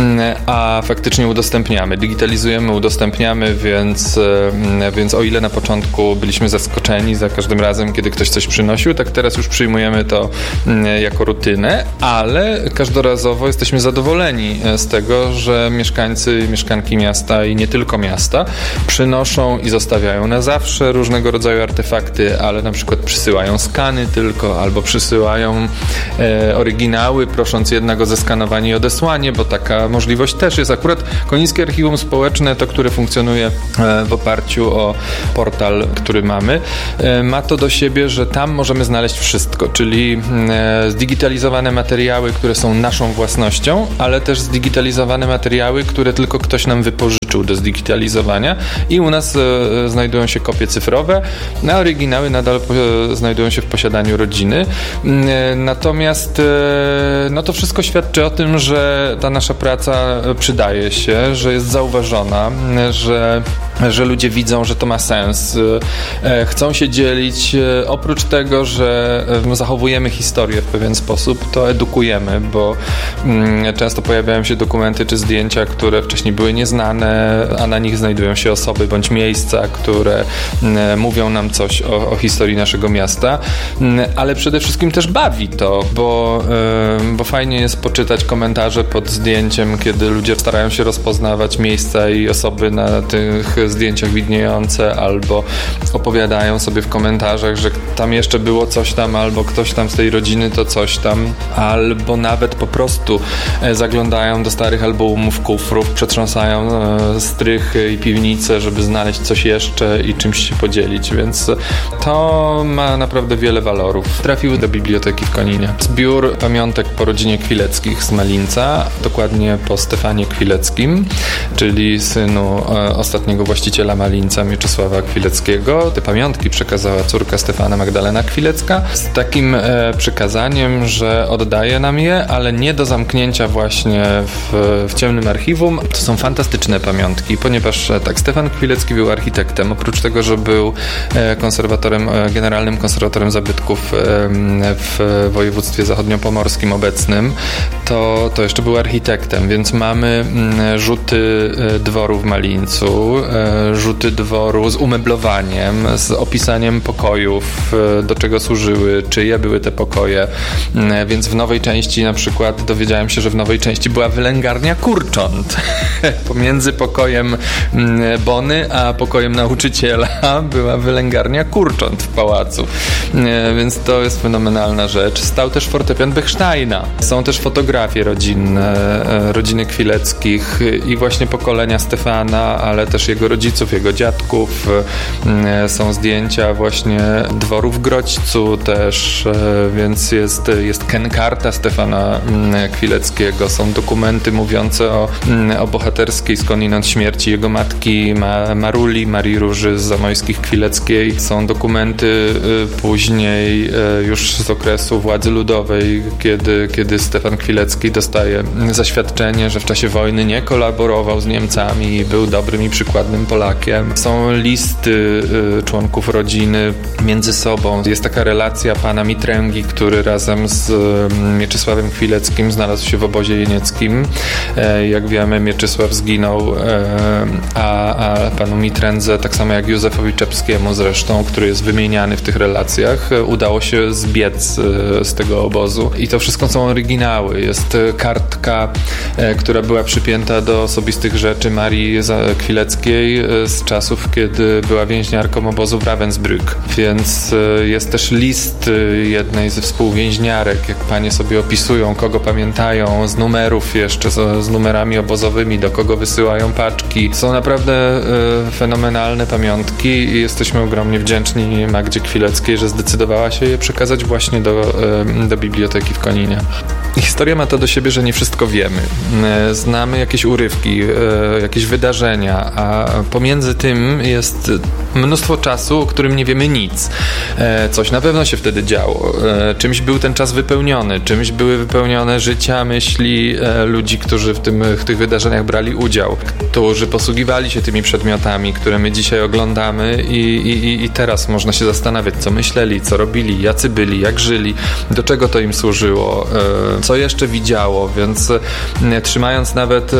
a faktycznie udostępniamy, digitalizujemy, udostępniamy, więc, więc o ile na początku byliśmy zaskoczeni za każdym razem, kiedy ktoś coś przynosił, tak teraz już przyjmujemy to jako rutynę, ale każdorazowo jesteśmy zadowoleni z tego, że mieszkańcy i mieszkanki miasta i nie tylko miasta przynoszą i zostawiają na zawsze różnego rodzaju artefakty, ale na przykład przysyłają skany tylko, albo przysyłają e, oryginały, prosząc jednak o zeskanowanie i odesłanie, bo taka możliwość też jest. Akurat Konińskie Archiwum Społeczne, to które funkcjonuje e, w oparciu o portal, który mamy, e, ma to do siebie, że tam możemy znaleźć wszystko, czyli e, zdigitalizowane materiały, które są naszą własnością, ale też zdigitalizowane materiały, które tylko ktoś nam wypożyczył do zdigitalizowania i u nas e, znajdują się kopie cyfrowe, a oryginały nadal e, znajdują się w posiadaniu rodziny. E, natomiast e, no to wszystko świadczy o tym, że ta nasza praca przydaje się, że jest zauważona, że, że ludzie widzą, że to ma sens. E, chcą się dzielić. E, oprócz tego, że e, zachowujemy historię w pewien sposób, to edukujemy, bo mm, często pojawiają się dokumenty czy zdjęcia, które wcześniej były nieznane, a na nich znajdują się osoby bądź miejsca, które mm, mówią nam coś o, o historii naszego miasta, mm, ale przede wszystkim też bawi to, bo, yy, bo fajnie jest poczytać komentarze pod zdjęciem, kiedy ludzie starają się rozpoznawać miejsca i osoby na tych zdjęciach widniejące, albo opowiadają sobie w komentarzach, że tam jeszcze było coś tam, albo ktoś tam z tej rodziny to coś tam, albo nawet po prostu zaglądają do starych albumów, kufrów, przetrząsają strychy i piwnice, żeby znaleźć coś jeszcze i czymś się podzielić, więc to ma naprawdę wiele walorów. Trafiły do biblioteki w Koninie. Zbiór pamiątek po rodzinie Kwileckich z Malinca, dokładnie po Stefanie Kwileckim, czyli synu ostatniego właściciela Malinca, Mieczysława Kwileckiego. Te pamiątki przekazała córka Stefana, Magdalena Kwilecka, z takim e, przykazaniem, że oddaje nam je, ale nie do zamknięcia właśnie w, w ciemnym archiwum. To są fantastyczne pamiątki, ponieważ e, tak, Stefan Kwilecki był architektem. Oprócz tego, że był e, konserwatorem, e, generalnym konserwatorem zabytków e, w województwie zachodniopomorskim obecnym, to, to jeszcze był architektem, więc mamy m, rzuty e, dworu w Malińcu, e, rzuty dworu z umeblowaniem, z opisaniem pokojów, e, do czego służyły, czyje były te pokoje, e, więc w nowej części na przykład dowiedziałem się, że w nowej części była wylęgarnia kurcząt. Pomiędzy pokojem m, Bony a pokojem nauczyciela była wylęgarnia kurcząt w pałacu, e, więc to jest fenomenalna rzecz. Stał też fortepian Bechsteina. Są też fotografie rodzinne, e, rodziny Kwileckich i właśnie pokolenia Stefana, ale też jego rodziców, jego dziadków. E, są zdjęcia właśnie dworu w Grodźcu też, e, więc jest, jest kenkarta Stefana Kwileckiego. Są dokumenty mówiące o, o bohaterskiej skądinąd śmierci jego matki Ma, Maruli, Marii Róży z Zamojskich Kwileckiej. Są dokumenty e, później e, już z okresu władzy ludowej, kiedy, kiedy Stefan Kwilecki dostaje zaświadczenie, że w czasie wojny nie kolaborował z Niemcami i był dobrym i przykładnym Polakiem. Są listy y, członków rodziny między sobą. Jest taka relacja pana Mitręgi, który razem z y, Mieczysławem Kwileckim znalazł się w obozie jenieckim. E, jak wiemy, Mieczysław zginął, e, a, a panu Mitrędze, tak samo jak Józefowi Czepskiemu zresztą, który jest wymieniany w tych relacjach, e, udało się zbiec e, z tego obozu. I to wszystko są oryginały. Jest kartka, e, która była przypięta do osobistych rzeczy Marii Kwileckiej e, z czasów, kiedy była więźniarką obozu w Ravensbrück. Więc e, jest też list e, jednej ze współwięźniarek, jak panie sobie opisują, kogo pamiętają, z numerów jeszcze, z, z numerami obozowymi, do kogo wysyłają paczki. Są naprawdę e, fenomenalne pamiątki i jesteśmy ogromnie wdzięczni Magdzie Kwileckiej, że zdecydowała się je przekazać właśnie do, e, do biblioteki w Koninie. Historia ma to do siebie, że nie wszystko wiemy. Znamy jakieś urywki, jakieś wydarzenia, a pomiędzy tym jest mnóstwo czasu, o którym nie wiemy nic. Coś na pewno się wtedy działo. Czymś był ten czas wypełniony, czymś były wypełnione życia, myśli ludzi, którzy w, tym, w tych wydarzeniach brali udział, którzy posługiwali się tymi przedmiotami, które my dzisiaj oglądamy i, i, i teraz można się zastanawiać, co myśleli, co robili, jacy byli, jak żyli, do czego to im służyło, co jeszcze widziało, więc trzymając nawet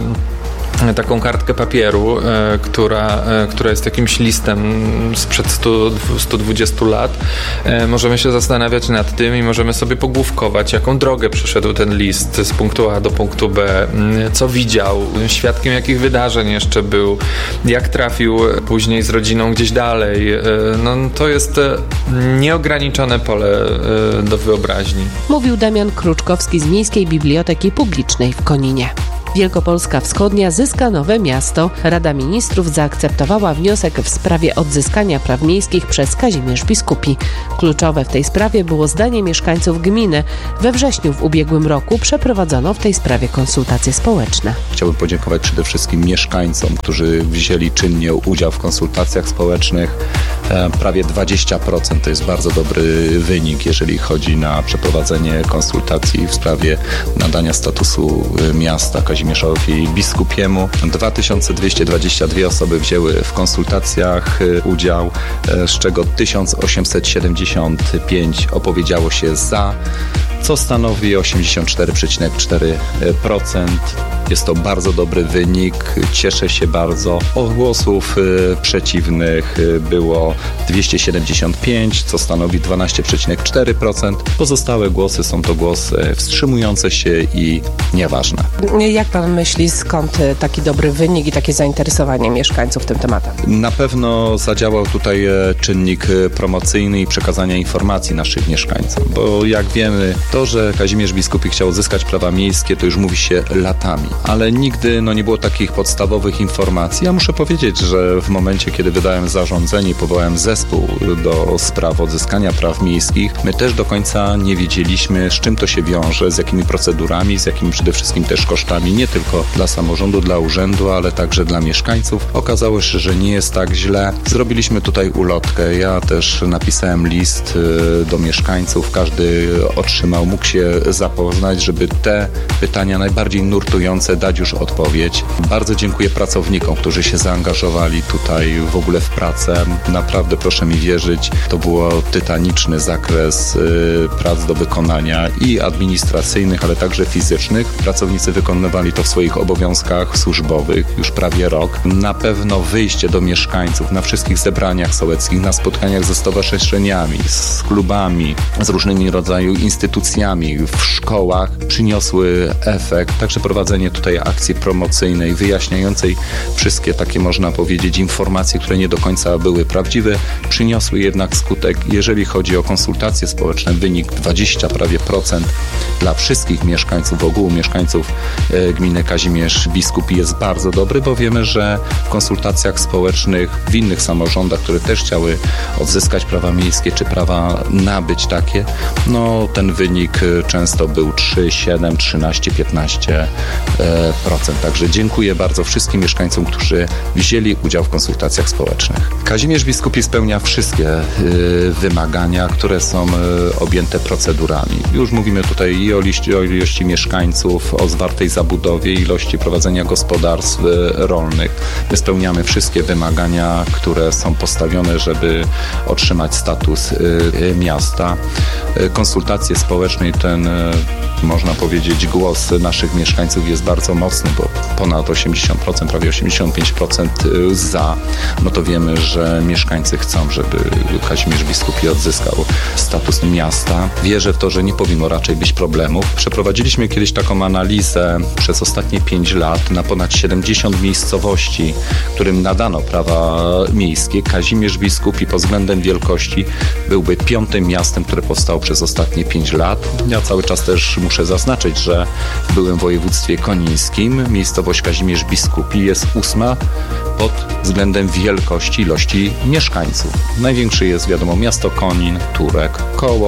taką kartkę papieru, e, która, e, która jest jakimś listem sprzed stu do stu dwudziestu lat, e, możemy się zastanawiać nad tym i możemy sobie pogłówkować, jaką drogę przeszedł ten list z punktu A do punktu B, co widział, świadkiem jakich wydarzeń jeszcze był, jak trafił później z rodziną gdzieś dalej. E, no, to jest nieograniczone pole e, do wyobraźni. Mówił Damian Kruczkowski z Miejskiej Biblioteki Publicznej w Koninie. Wielkopolska Wschodnia zyska nowe miasto. Rada Ministrów zaakceptowała wniosek w sprawie odzyskania praw miejskich przez Kazimierz Biskupi. Kluczowe w tej sprawie było zdanie mieszkańców gminy. We wrześniu w ubiegłym roku przeprowadzono w tej sprawie konsultacje społeczne. Chciałbym podziękować przede wszystkim mieszkańcom, którzy wzięli czynnie udział w konsultacjach społecznych. Prawie dwadzieścia procent to jest bardzo dobry wynik, jeżeli chodzi na przeprowadzenie konsultacji w sprawie nadania statusu miasta Kazimierzowi Biskupiemu. dwa tysiące dwieście dwadzieścia dwie osoby wzięły w konsultacjach udział, z czego tysiąc osiemset siedemdziesiąt pięć opowiedziało się za, co stanowi osiemdziesiąt cztery przecinek cztery procent. Jest to bardzo dobry wynik, cieszę się bardzo. Od głosów y, przeciwnych y, było dwieście siedemdziesiąt pięć, co stanowi dwanaście przecinek cztery procent. Pozostałe głosy są to głosy wstrzymujące się i nieważne. Jak pan myśli, skąd taki dobry wynik i takie zainteresowanie mieszkańców tym tematem? Na pewno zadziałał tutaj czynnik promocyjny i przekazania informacji naszych mieszkańcom, bo jak wiemy, to, że Kazimierz Biskupi chciał uzyskać prawa miejskie, to już mówi się latami. Ale nigdy no, nie było takich podstawowych informacji. Ja muszę powiedzieć, że w momencie, kiedy wydałem zarządzenie i powołałem zespół do spraw odzyskania praw miejskich, my też do końca nie wiedzieliśmy, z czym to się wiąże, z jakimi procedurami, z jakimi przede wszystkim też kosztami, nie tylko dla samorządu, dla urzędu, ale także dla mieszkańców. Okazało się, że nie jest tak źle. Zrobiliśmy tutaj ulotkę. Ja też napisałem list do mieszkańców. Każdy otrzymał, mógł się zapoznać, żeby te pytania najbardziej nurtujące dać już odpowiedź. Bardzo dziękuję pracownikom, którzy się zaangażowali tutaj w ogóle w pracę. Naprawdę proszę mi wierzyć, to był tytaniczny zakres y, prac do wykonania i administracyjnych, ale także fizycznych. Pracownicy wykonywali to w swoich obowiązkach służbowych już prawie rok. Na pewno wyjście do mieszkańców na wszystkich zebraniach sołeckich, na spotkaniach ze stowarzyszeniami, z klubami, z różnymi rodzaju instytucjami w szkołach przyniosły efekt. Także prowadzenie tutaj akcji promocyjnej, wyjaśniającej wszystkie takie, można powiedzieć, informacje, które nie do końca były prawdziwe, przyniosły jednak skutek. Jeżeli chodzi o konsultacje społeczne, wynik dwadzieścia prawie procent dla wszystkich mieszkańców, ogółu mieszkańców e, gminy Kazimierz Biskupi jest bardzo dobry, bo wiemy, że w konsultacjach społecznych w innych samorządach, które też chciały odzyskać prawa miejskie, czy prawa nabyć takie, no ten wynik często był trzy, siedem, trzynaście, piętnaście procent. Także dziękuję bardzo wszystkim mieszkańcom, którzy wzięli udział w konsultacjach społecznych. Kazimierz Biskupi spełnia wszystkie y, wymagania, które są y, objęte procedurami. Już mówimy tutaj i o liście, o ilości mieszkańców, o zwartej zabudowie, ilości prowadzenia gospodarstw y, rolnych. My spełniamy wszystkie wymagania, które są postawione, żeby otrzymać status y, y, miasta. Y, konsultacje społeczne i ten, y, można powiedzieć, głos naszych mieszkańców jest bardzo mocny, bo ponad osiemdziesiąt procent, prawie osiemdziesiąt pięć procent za, no to wiemy, że mieszkańcy chcą, żeby Kazimierz Biskupi odzyskał status miasta. Wierzę w to, że nie powinno raczej być problemów. Przeprowadziliśmy kiedyś taką analizę przez ostatnie pięć lat na ponad siedemdziesiąt miejscowości, którym nadano prawa miejskie. Kazimierz Biskupi pod względem wielkości byłby piątym miastem, które powstało przez ostatnie pięć lat. Ja cały czas też muszę zaznaczyć, że w byłym województwie konińskim miejscowość Kazimierz Biskupi jest ósma pod względem wielkości, ilości mieszkańców. Największy jest, wiadomo, miasto Konin, Turek, Koło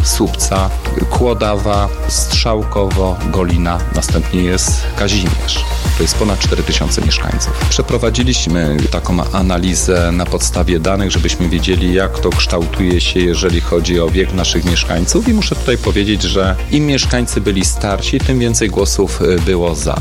Słupca, Kłodawa, Strzałkowo, Golina, następnie jest Kazimierz. To jest ponad cztery tysiące mieszkańców. Przeprowadziliśmy taką analizę na podstawie danych, żebyśmy wiedzieli, jak to kształtuje się, jeżeli chodzi o wiek naszych mieszkańców i muszę tutaj powiedzieć, że im mieszkańcy byli starsi, tym więcej głosów było za.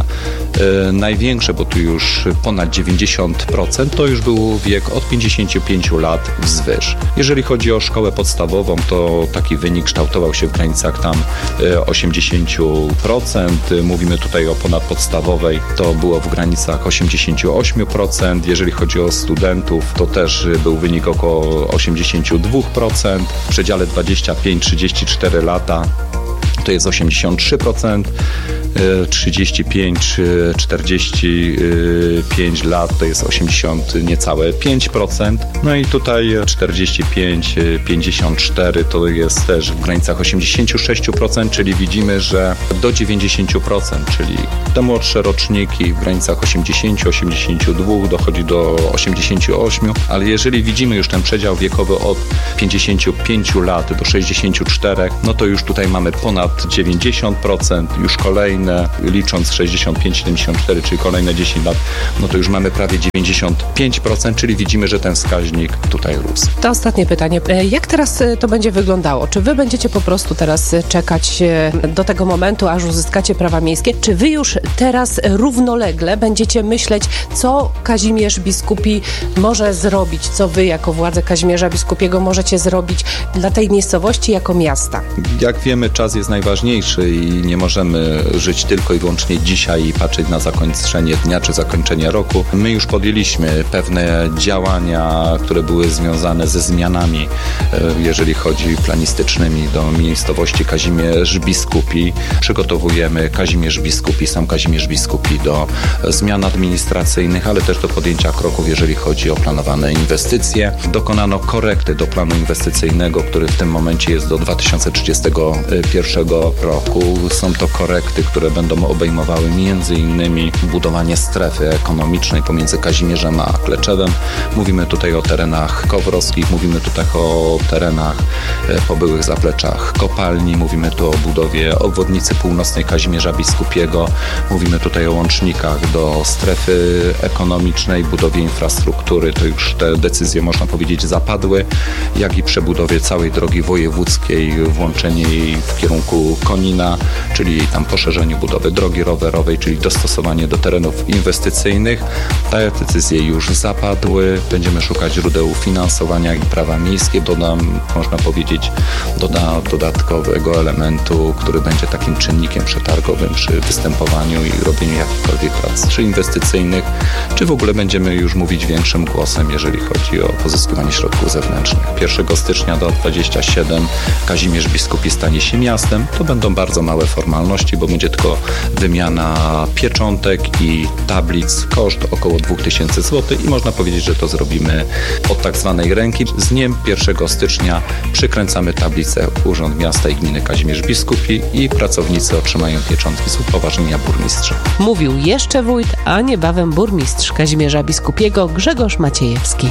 E, największe, bo tu już ponad dziewięćdziesiąt procent, to już był wiek od pięćdziesięciu pięciu lat wzwyż. Jeżeli chodzi o szkołę podstawową, to taki wynik kształtował się w granicach tam osiemdziesiąt procent. Mówimy tutaj o ponadpodstawowej, to było w granicach osiemdziesiąt osiem procent. Jeżeli chodzi o studentów, to też był wynik około osiemdziesiąt dwa procent. W przedziale dwadzieścia pięć trzydzieści cztery lata to jest osiemdziesiąt trzy procent, trzydzieści pięć czterdzieści pięć lat to jest osiemdziesiąt niecałe pięć procent. No i tutaj czterdzieści pięć pięćdziesiąt cztery to jest też w granicach osiemdziesiąt sześć procent, czyli widzimy, że do dziewięćdziesiąt procent, czyli te młodsze roczniki w granicach osiemdziesiąt osiemdziesiąt dwa dochodzi do osiemdziesiąt osiem, ale jeżeli widzimy już ten przedział wiekowy od pięćdziesięciu pięciu lat do sześćdziesięciu czterech, no to już tutaj mamy ponad dziewięćdziesiąt procent, już kolejne, licząc sześćdziesiąt pięć siedemdziesiąt cztery, czyli kolejne dziesięć lat, no to już mamy prawie dziewięćdziesiąt pięć procent, czyli widzimy, że ten wskaźnik tutaj rósł. To ostatnie pytanie. Jak teraz to będzie wyglądało? Czy wy będziecie po prostu teraz czekać do tego momentu, aż uzyskacie prawa miejskie? Czy wy już teraz równolegle będziecie myśleć, co Kazimierz Biskupi może zrobić, co wy jako władze Kazimierza Biskupiego możecie zrobić dla tej miejscowości jako miasta? Jak wiemy, czas jest najważniejszy i nie możemy żyć tylko i wyłącznie dzisiaj i patrzeć na zakończenie dnia czy zakończenie roku. My już podjęliśmy pewne działania, które były związane ze zmianami, jeżeli chodzi planistycznymi do miejscowości Kazimierz Biskupi. Przygotowujemy Kazimierz Biskupi, sam Kazimierz Biskupi do zmian administracyjnych, ale też do podjęcia kroków, jeżeli chodzi o planowane inwestycje. Dokonano korekty do planu inwestycyjnego, który w tym momencie jest do dwa tysiące trzydziestego pierwszego roku. Są to korekty, które będą obejmowały między innymi budowanie strefy ekonomicznej pomiędzy Kazimierzem a Kleczewem. Mówimy tutaj o terenach kowrowskich, mówimy tutaj o terenach po byłych zapleczach kopalni, mówimy tu o budowie obwodnicy północnej Kazimierza Biskupiego, mówimy tutaj o łącznikach do strefy ekonomicznej, budowie infrastruktury, to już te decyzje można powiedzieć zapadły, jak i przebudowie całej drogi wojewódzkiej, włączenie jej w kierunku Konina, czyli tam poszerzeniu budowy drogi rowerowej, czyli dostosowanie do terenów inwestycyjnych. Te decyzje już zapadły. Będziemy szukać źródeł finansowania i prawa miejskie. Dodam, można powiedzieć, doda dodatkowego elementu, który będzie takim czynnikiem przetargowym przy występowaniu i robieniu jakichkolwiek prac, czy inwestycyjnych, czy w ogóle będziemy już mówić większym głosem, jeżeli chodzi o pozyskiwanie środków zewnętrznych. pierwszego stycznia do dwudziestego siódmego Kazimierz Biskupi stanie się miastem. To będą bardzo małe formalności, bo będzie tylko wymiana pieczątek i tablic, koszt około dwa tysiące złotych i można powiedzieć, że to zrobimy od tak zwanej ręki. Z dniem pierwszego stycznia przykręcamy tablicę Urząd Miasta i Gminy Kazimierz Biskupi i pracownicy otrzymają pieczątki z upoważnienia burmistrza. Mówił jeszcze wójt, a niebawem burmistrz Kazimierza Biskupiego Grzegorz Maciejewski.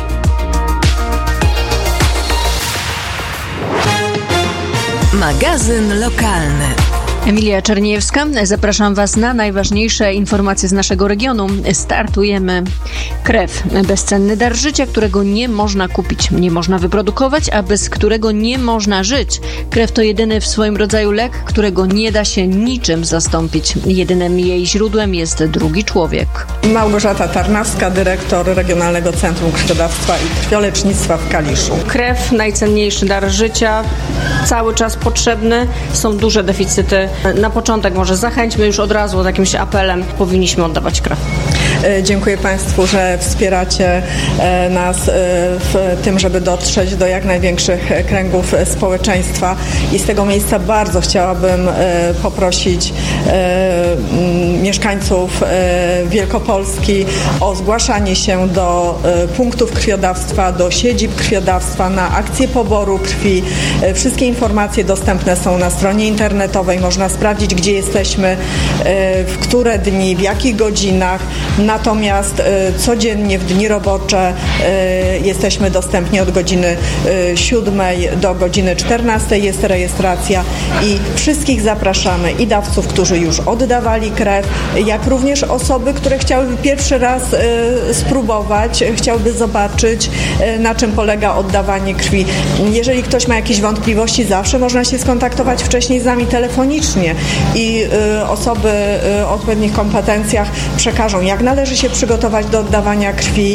Magazyn lokalny. Emilia Czerniejewska, zapraszam Was na najważniejsze informacje z naszego regionu. Startujemy. Krew. Bezcenny dar życia, którego nie można kupić, nie można wyprodukować, a bez którego nie można żyć. Krew to jedyny w swoim rodzaju lek, którego nie da się niczym zastąpić. Jedynym jej źródłem jest drugi człowiek. Małgorzata Tarnawska, dyrektor Regionalnego Centrum Krwiodawstwa i Krwiolecznictwa w Kaliszu. Krew, najcenniejszy dar życia, cały czas potrzebny. Są duże deficyty. Na początek może zachęćmy już od razu jakimś apelem, powinniśmy oddawać krew. Dziękuję Państwu, że wspieracie nas w tym, żeby dotrzeć do jak największych kręgów społeczeństwa i z tego miejsca bardzo chciałabym poprosić mieszkańców Wielkopolski o zgłaszanie się do punktów krwiodawstwa, do siedzib krwiodawstwa na akcję poboru krwi. Wszystkie informacje dostępne są na stronie internetowej, można sprawdzić, gdzie jesteśmy, w które dni, w jakich godzinach. Natomiast co, codziennie w dni robocze jesteśmy dostępni od godziny siódmej do godziny czternastej jest rejestracja i wszystkich zapraszamy, i dawców, którzy już oddawali krew, jak również osoby, które chciałyby pierwszy raz spróbować, chciałyby zobaczyć, na czym polega oddawanie krwi. Jeżeli ktoś ma jakieś wątpliwości, zawsze można się skontaktować wcześniej z nami telefonicznie i osoby o odpowiednich kompetencjach przekażą, jak należy się przygotować do oddawania krwi,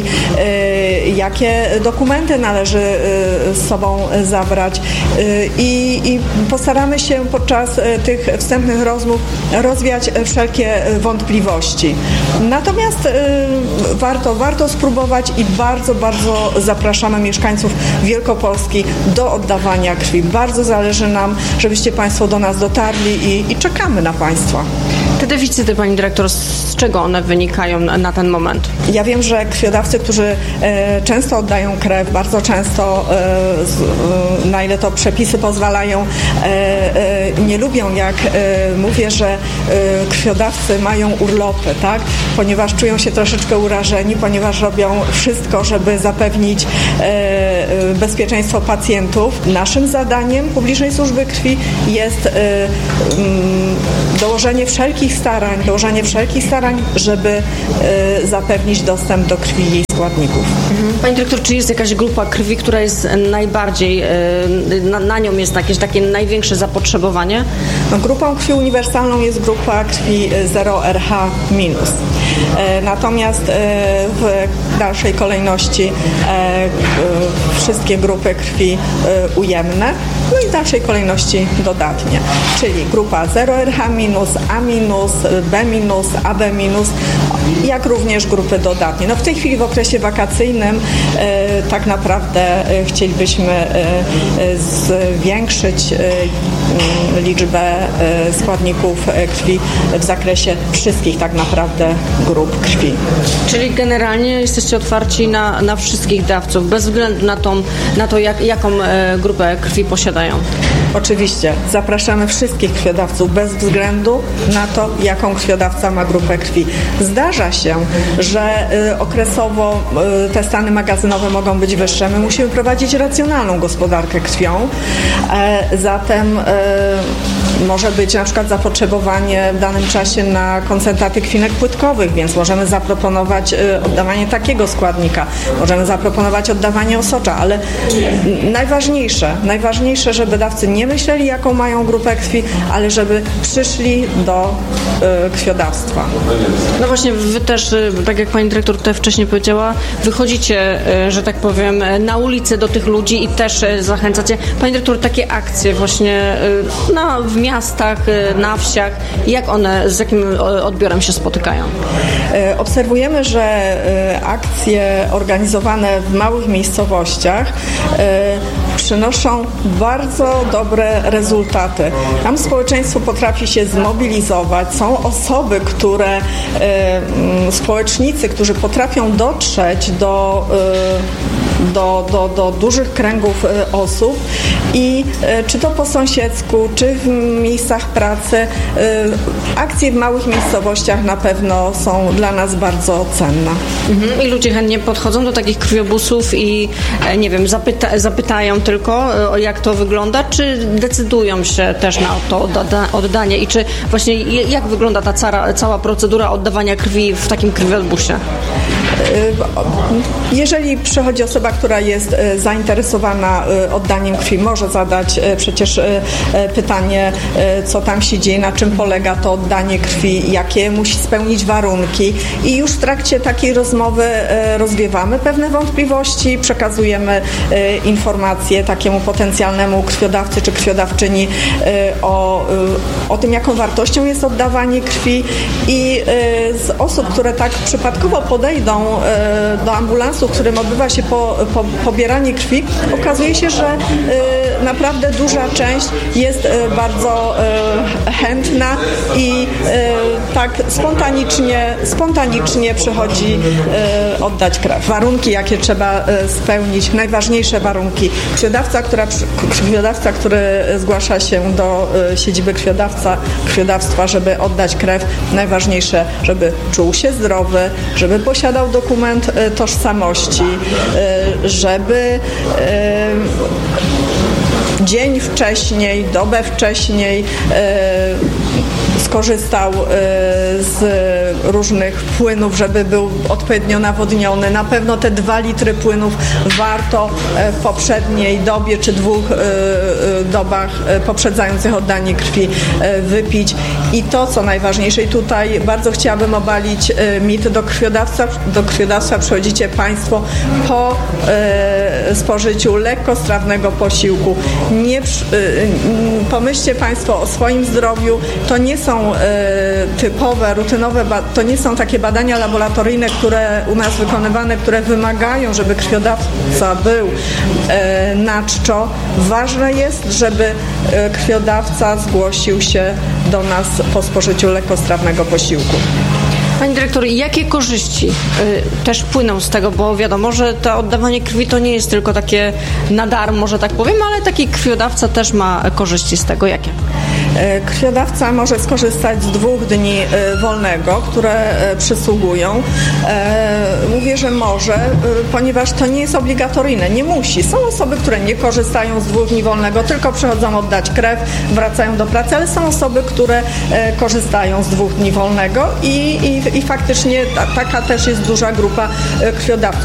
jakie dokumenty należy z sobą zabrać i, i postaramy się podczas tych wstępnych rozmów rozwiać wszelkie wątpliwości. Natomiast warto, warto spróbować i bardzo, bardzo zapraszamy mieszkańców Wielkopolski do oddawania krwi. Bardzo zależy nam, żebyście Państwo do nas dotarli i, i czekamy na Państwa. Te deficyty, Pani Dyrektor, z czego one wynikają na, na ten moment? Ja wiem, że krwiodawcy, którzy e, często oddają krew, bardzo często, e, z, e, na ile to przepisy pozwalają, e, e, nie lubią, jak e, mówię, że e, krwiodawcy mają urlopy, tak? Ponieważ czują się troszeczkę urażeni, ponieważ robią wszystko, żeby zapewnić e, e, bezpieczeństwo pacjentów. Naszym zadaniem Publicznej Służby Krwi jest e, m, dołożenie wszelkich starań, dołożenie wszelkich starań, żeby y, zapewnić dostęp do krwi i jej składników. Mhm. Pani dyrektor, czy jest jakaś grupa krwi, która jest najbardziej, y, na, na nią jest jakieś takie największe zapotrzebowanie? No, grupą krwi uniwersalną jest grupa krwi zero R H minus. E, natomiast e, w dalszej kolejności e, e, wszystkie grupy krwi e, ujemne, no i w dalszej kolejności dodatnie, czyli grupa zero R H minus, A minus, B minus, A B minus, jak również grupy dodatnie. No w tej chwili w okresie wakacyjnym e, tak naprawdę e, chcielibyśmy e, e, zwiększyć e, liczbę e, składników e, krwi w zakresie wszystkich tak naprawdę grup krwi. Czyli generalnie jesteście otwarci na, na wszystkich dawców, bez względu na, tą, na to, jak, jaką e, grupę krwi posiadają? Oczywiście. Zapraszamy wszystkich krwiodawców bez względu na to, jaką krwiodawca ma grupę krwi. Zdarza się, że y, okresowo y, te stany magazynowe mogą być wyższe. My musimy prowadzić racjonalną gospodarkę krwią. E, zatem y, może być na przykład zapotrzebowanie w danym czasie na koncentraty krwinek płytkowych, więc możemy zaproponować y, oddawanie takiego składnika. Możemy zaproponować oddawanie osocza, ale najważniejsze, najważniejsze, żeby dawcy nie myśleli, jaką mają grupę krwi, ale żeby przyszli do y, krwiodawstwa. No właśnie, wy też, tak jak pani dyrektor tutaj wcześniej powiedziała, wychodzicie, że tak powiem, na ulicę do tych ludzi i też zachęcacie. Pani dyrektor, takie akcje właśnie na, w miastach, na wsiach, jak one, z jakim odbiorem się spotykają? Obserwujemy, że akcje organizowane w małych miejscowościach przynoszą bardzo dobre rezultaty. Tam społeczeństwo potrafi się zmobilizować. Są osoby, które, y, społecznicy, którzy potrafią dotrzeć do, y, do, do, do dużych kręgów y, osób i y, czy to po sąsiedzku, czy w miejscach pracy, y, akcje w małych miejscowościach na pewno są dla nas bardzo cenne. Mhm. I ludzie chętnie podchodzą do takich krwiobusów i nie wiem, zapyta, zapytają tylko, jak to wygląda, czy decydują się też na to oddanie i czy właśnie jak wygląda ta cała, cała procedura oddawania krwi w takim krwiobusie? Jeżeli przychodzi osoba, która jest zainteresowana oddaniem krwi, może zadać przecież pytanie, co tam się dzieje, na czym polega to oddanie krwi, jakie musi spełnić warunki i już w trakcie takiej rozmowy rozwiewamy pewne wątpliwości, przekazujemy informacje takiemu potencjalnemu krwiodawcy czy krwiodawczyni o, o tym, jaką wartością jest oddawanie krwi i z osób, które tak przypadkowo podejdą do ambulansu, w którym odbywa się po, po, pobieranie krwi, okazuje się, że naprawdę duża część jest bardzo chętna i tak spontanicznie, spontanicznie przychodzi oddać krew. Warunki, jakie trzeba spełnić, najważniejsze warunki. Krwiodawca, która, krwiodawca, który zgłasza się do siedziby krwiodawca, krwiodawstwa, żeby oddać krew, najważniejsze, żeby czuł się zdrowy, żeby posiadał dokument tożsamości, żeby dzień wcześniej, dobę wcześniej skorzystał z różnych płynów, żeby był odpowiednio nawodniony. Na pewno te dwa litry płynów warto w poprzedniej dobie czy dwóch dobach poprzedzających oddanie krwi wypić. I to, co najważniejsze, i tutaj bardzo chciałabym obalić mit, do krwiodawstwa, do krwiodawstwa przychodzicie Państwo po spożyciu lekkostrawnego posiłku. Nie, pomyślcie Państwo o swoim zdrowiu. To nie są typowe, rutynowe, to nie są takie badania laboratoryjne, które u nas wykonywane, które wymagają, żeby krwiodawca był na czczo. Ważne jest, żeby krwiodawca zgłosił się do nas po spożyciu lekkostrawnego posiłku. Pani dyrektor, jakie korzyści y, też płyną z tego, bo wiadomo, że to oddawanie krwi to nie jest tylko takie na darmo, że tak powiem, ale taki krwiodawca też ma korzyści z tego. Jakie? Krwiodawca może skorzystać z dwóch dni wolnego, które przysługują. Mówię, że może, ponieważ to nie jest obligatoryjne, nie musi. Są osoby, które nie korzystają z dwóch dni wolnego, tylko przychodzą oddać krew, wracają do pracy, ale są osoby, które korzystają z dwóch dni wolnego i, i, i faktycznie ta, taka też jest duża grupa krwiodawców.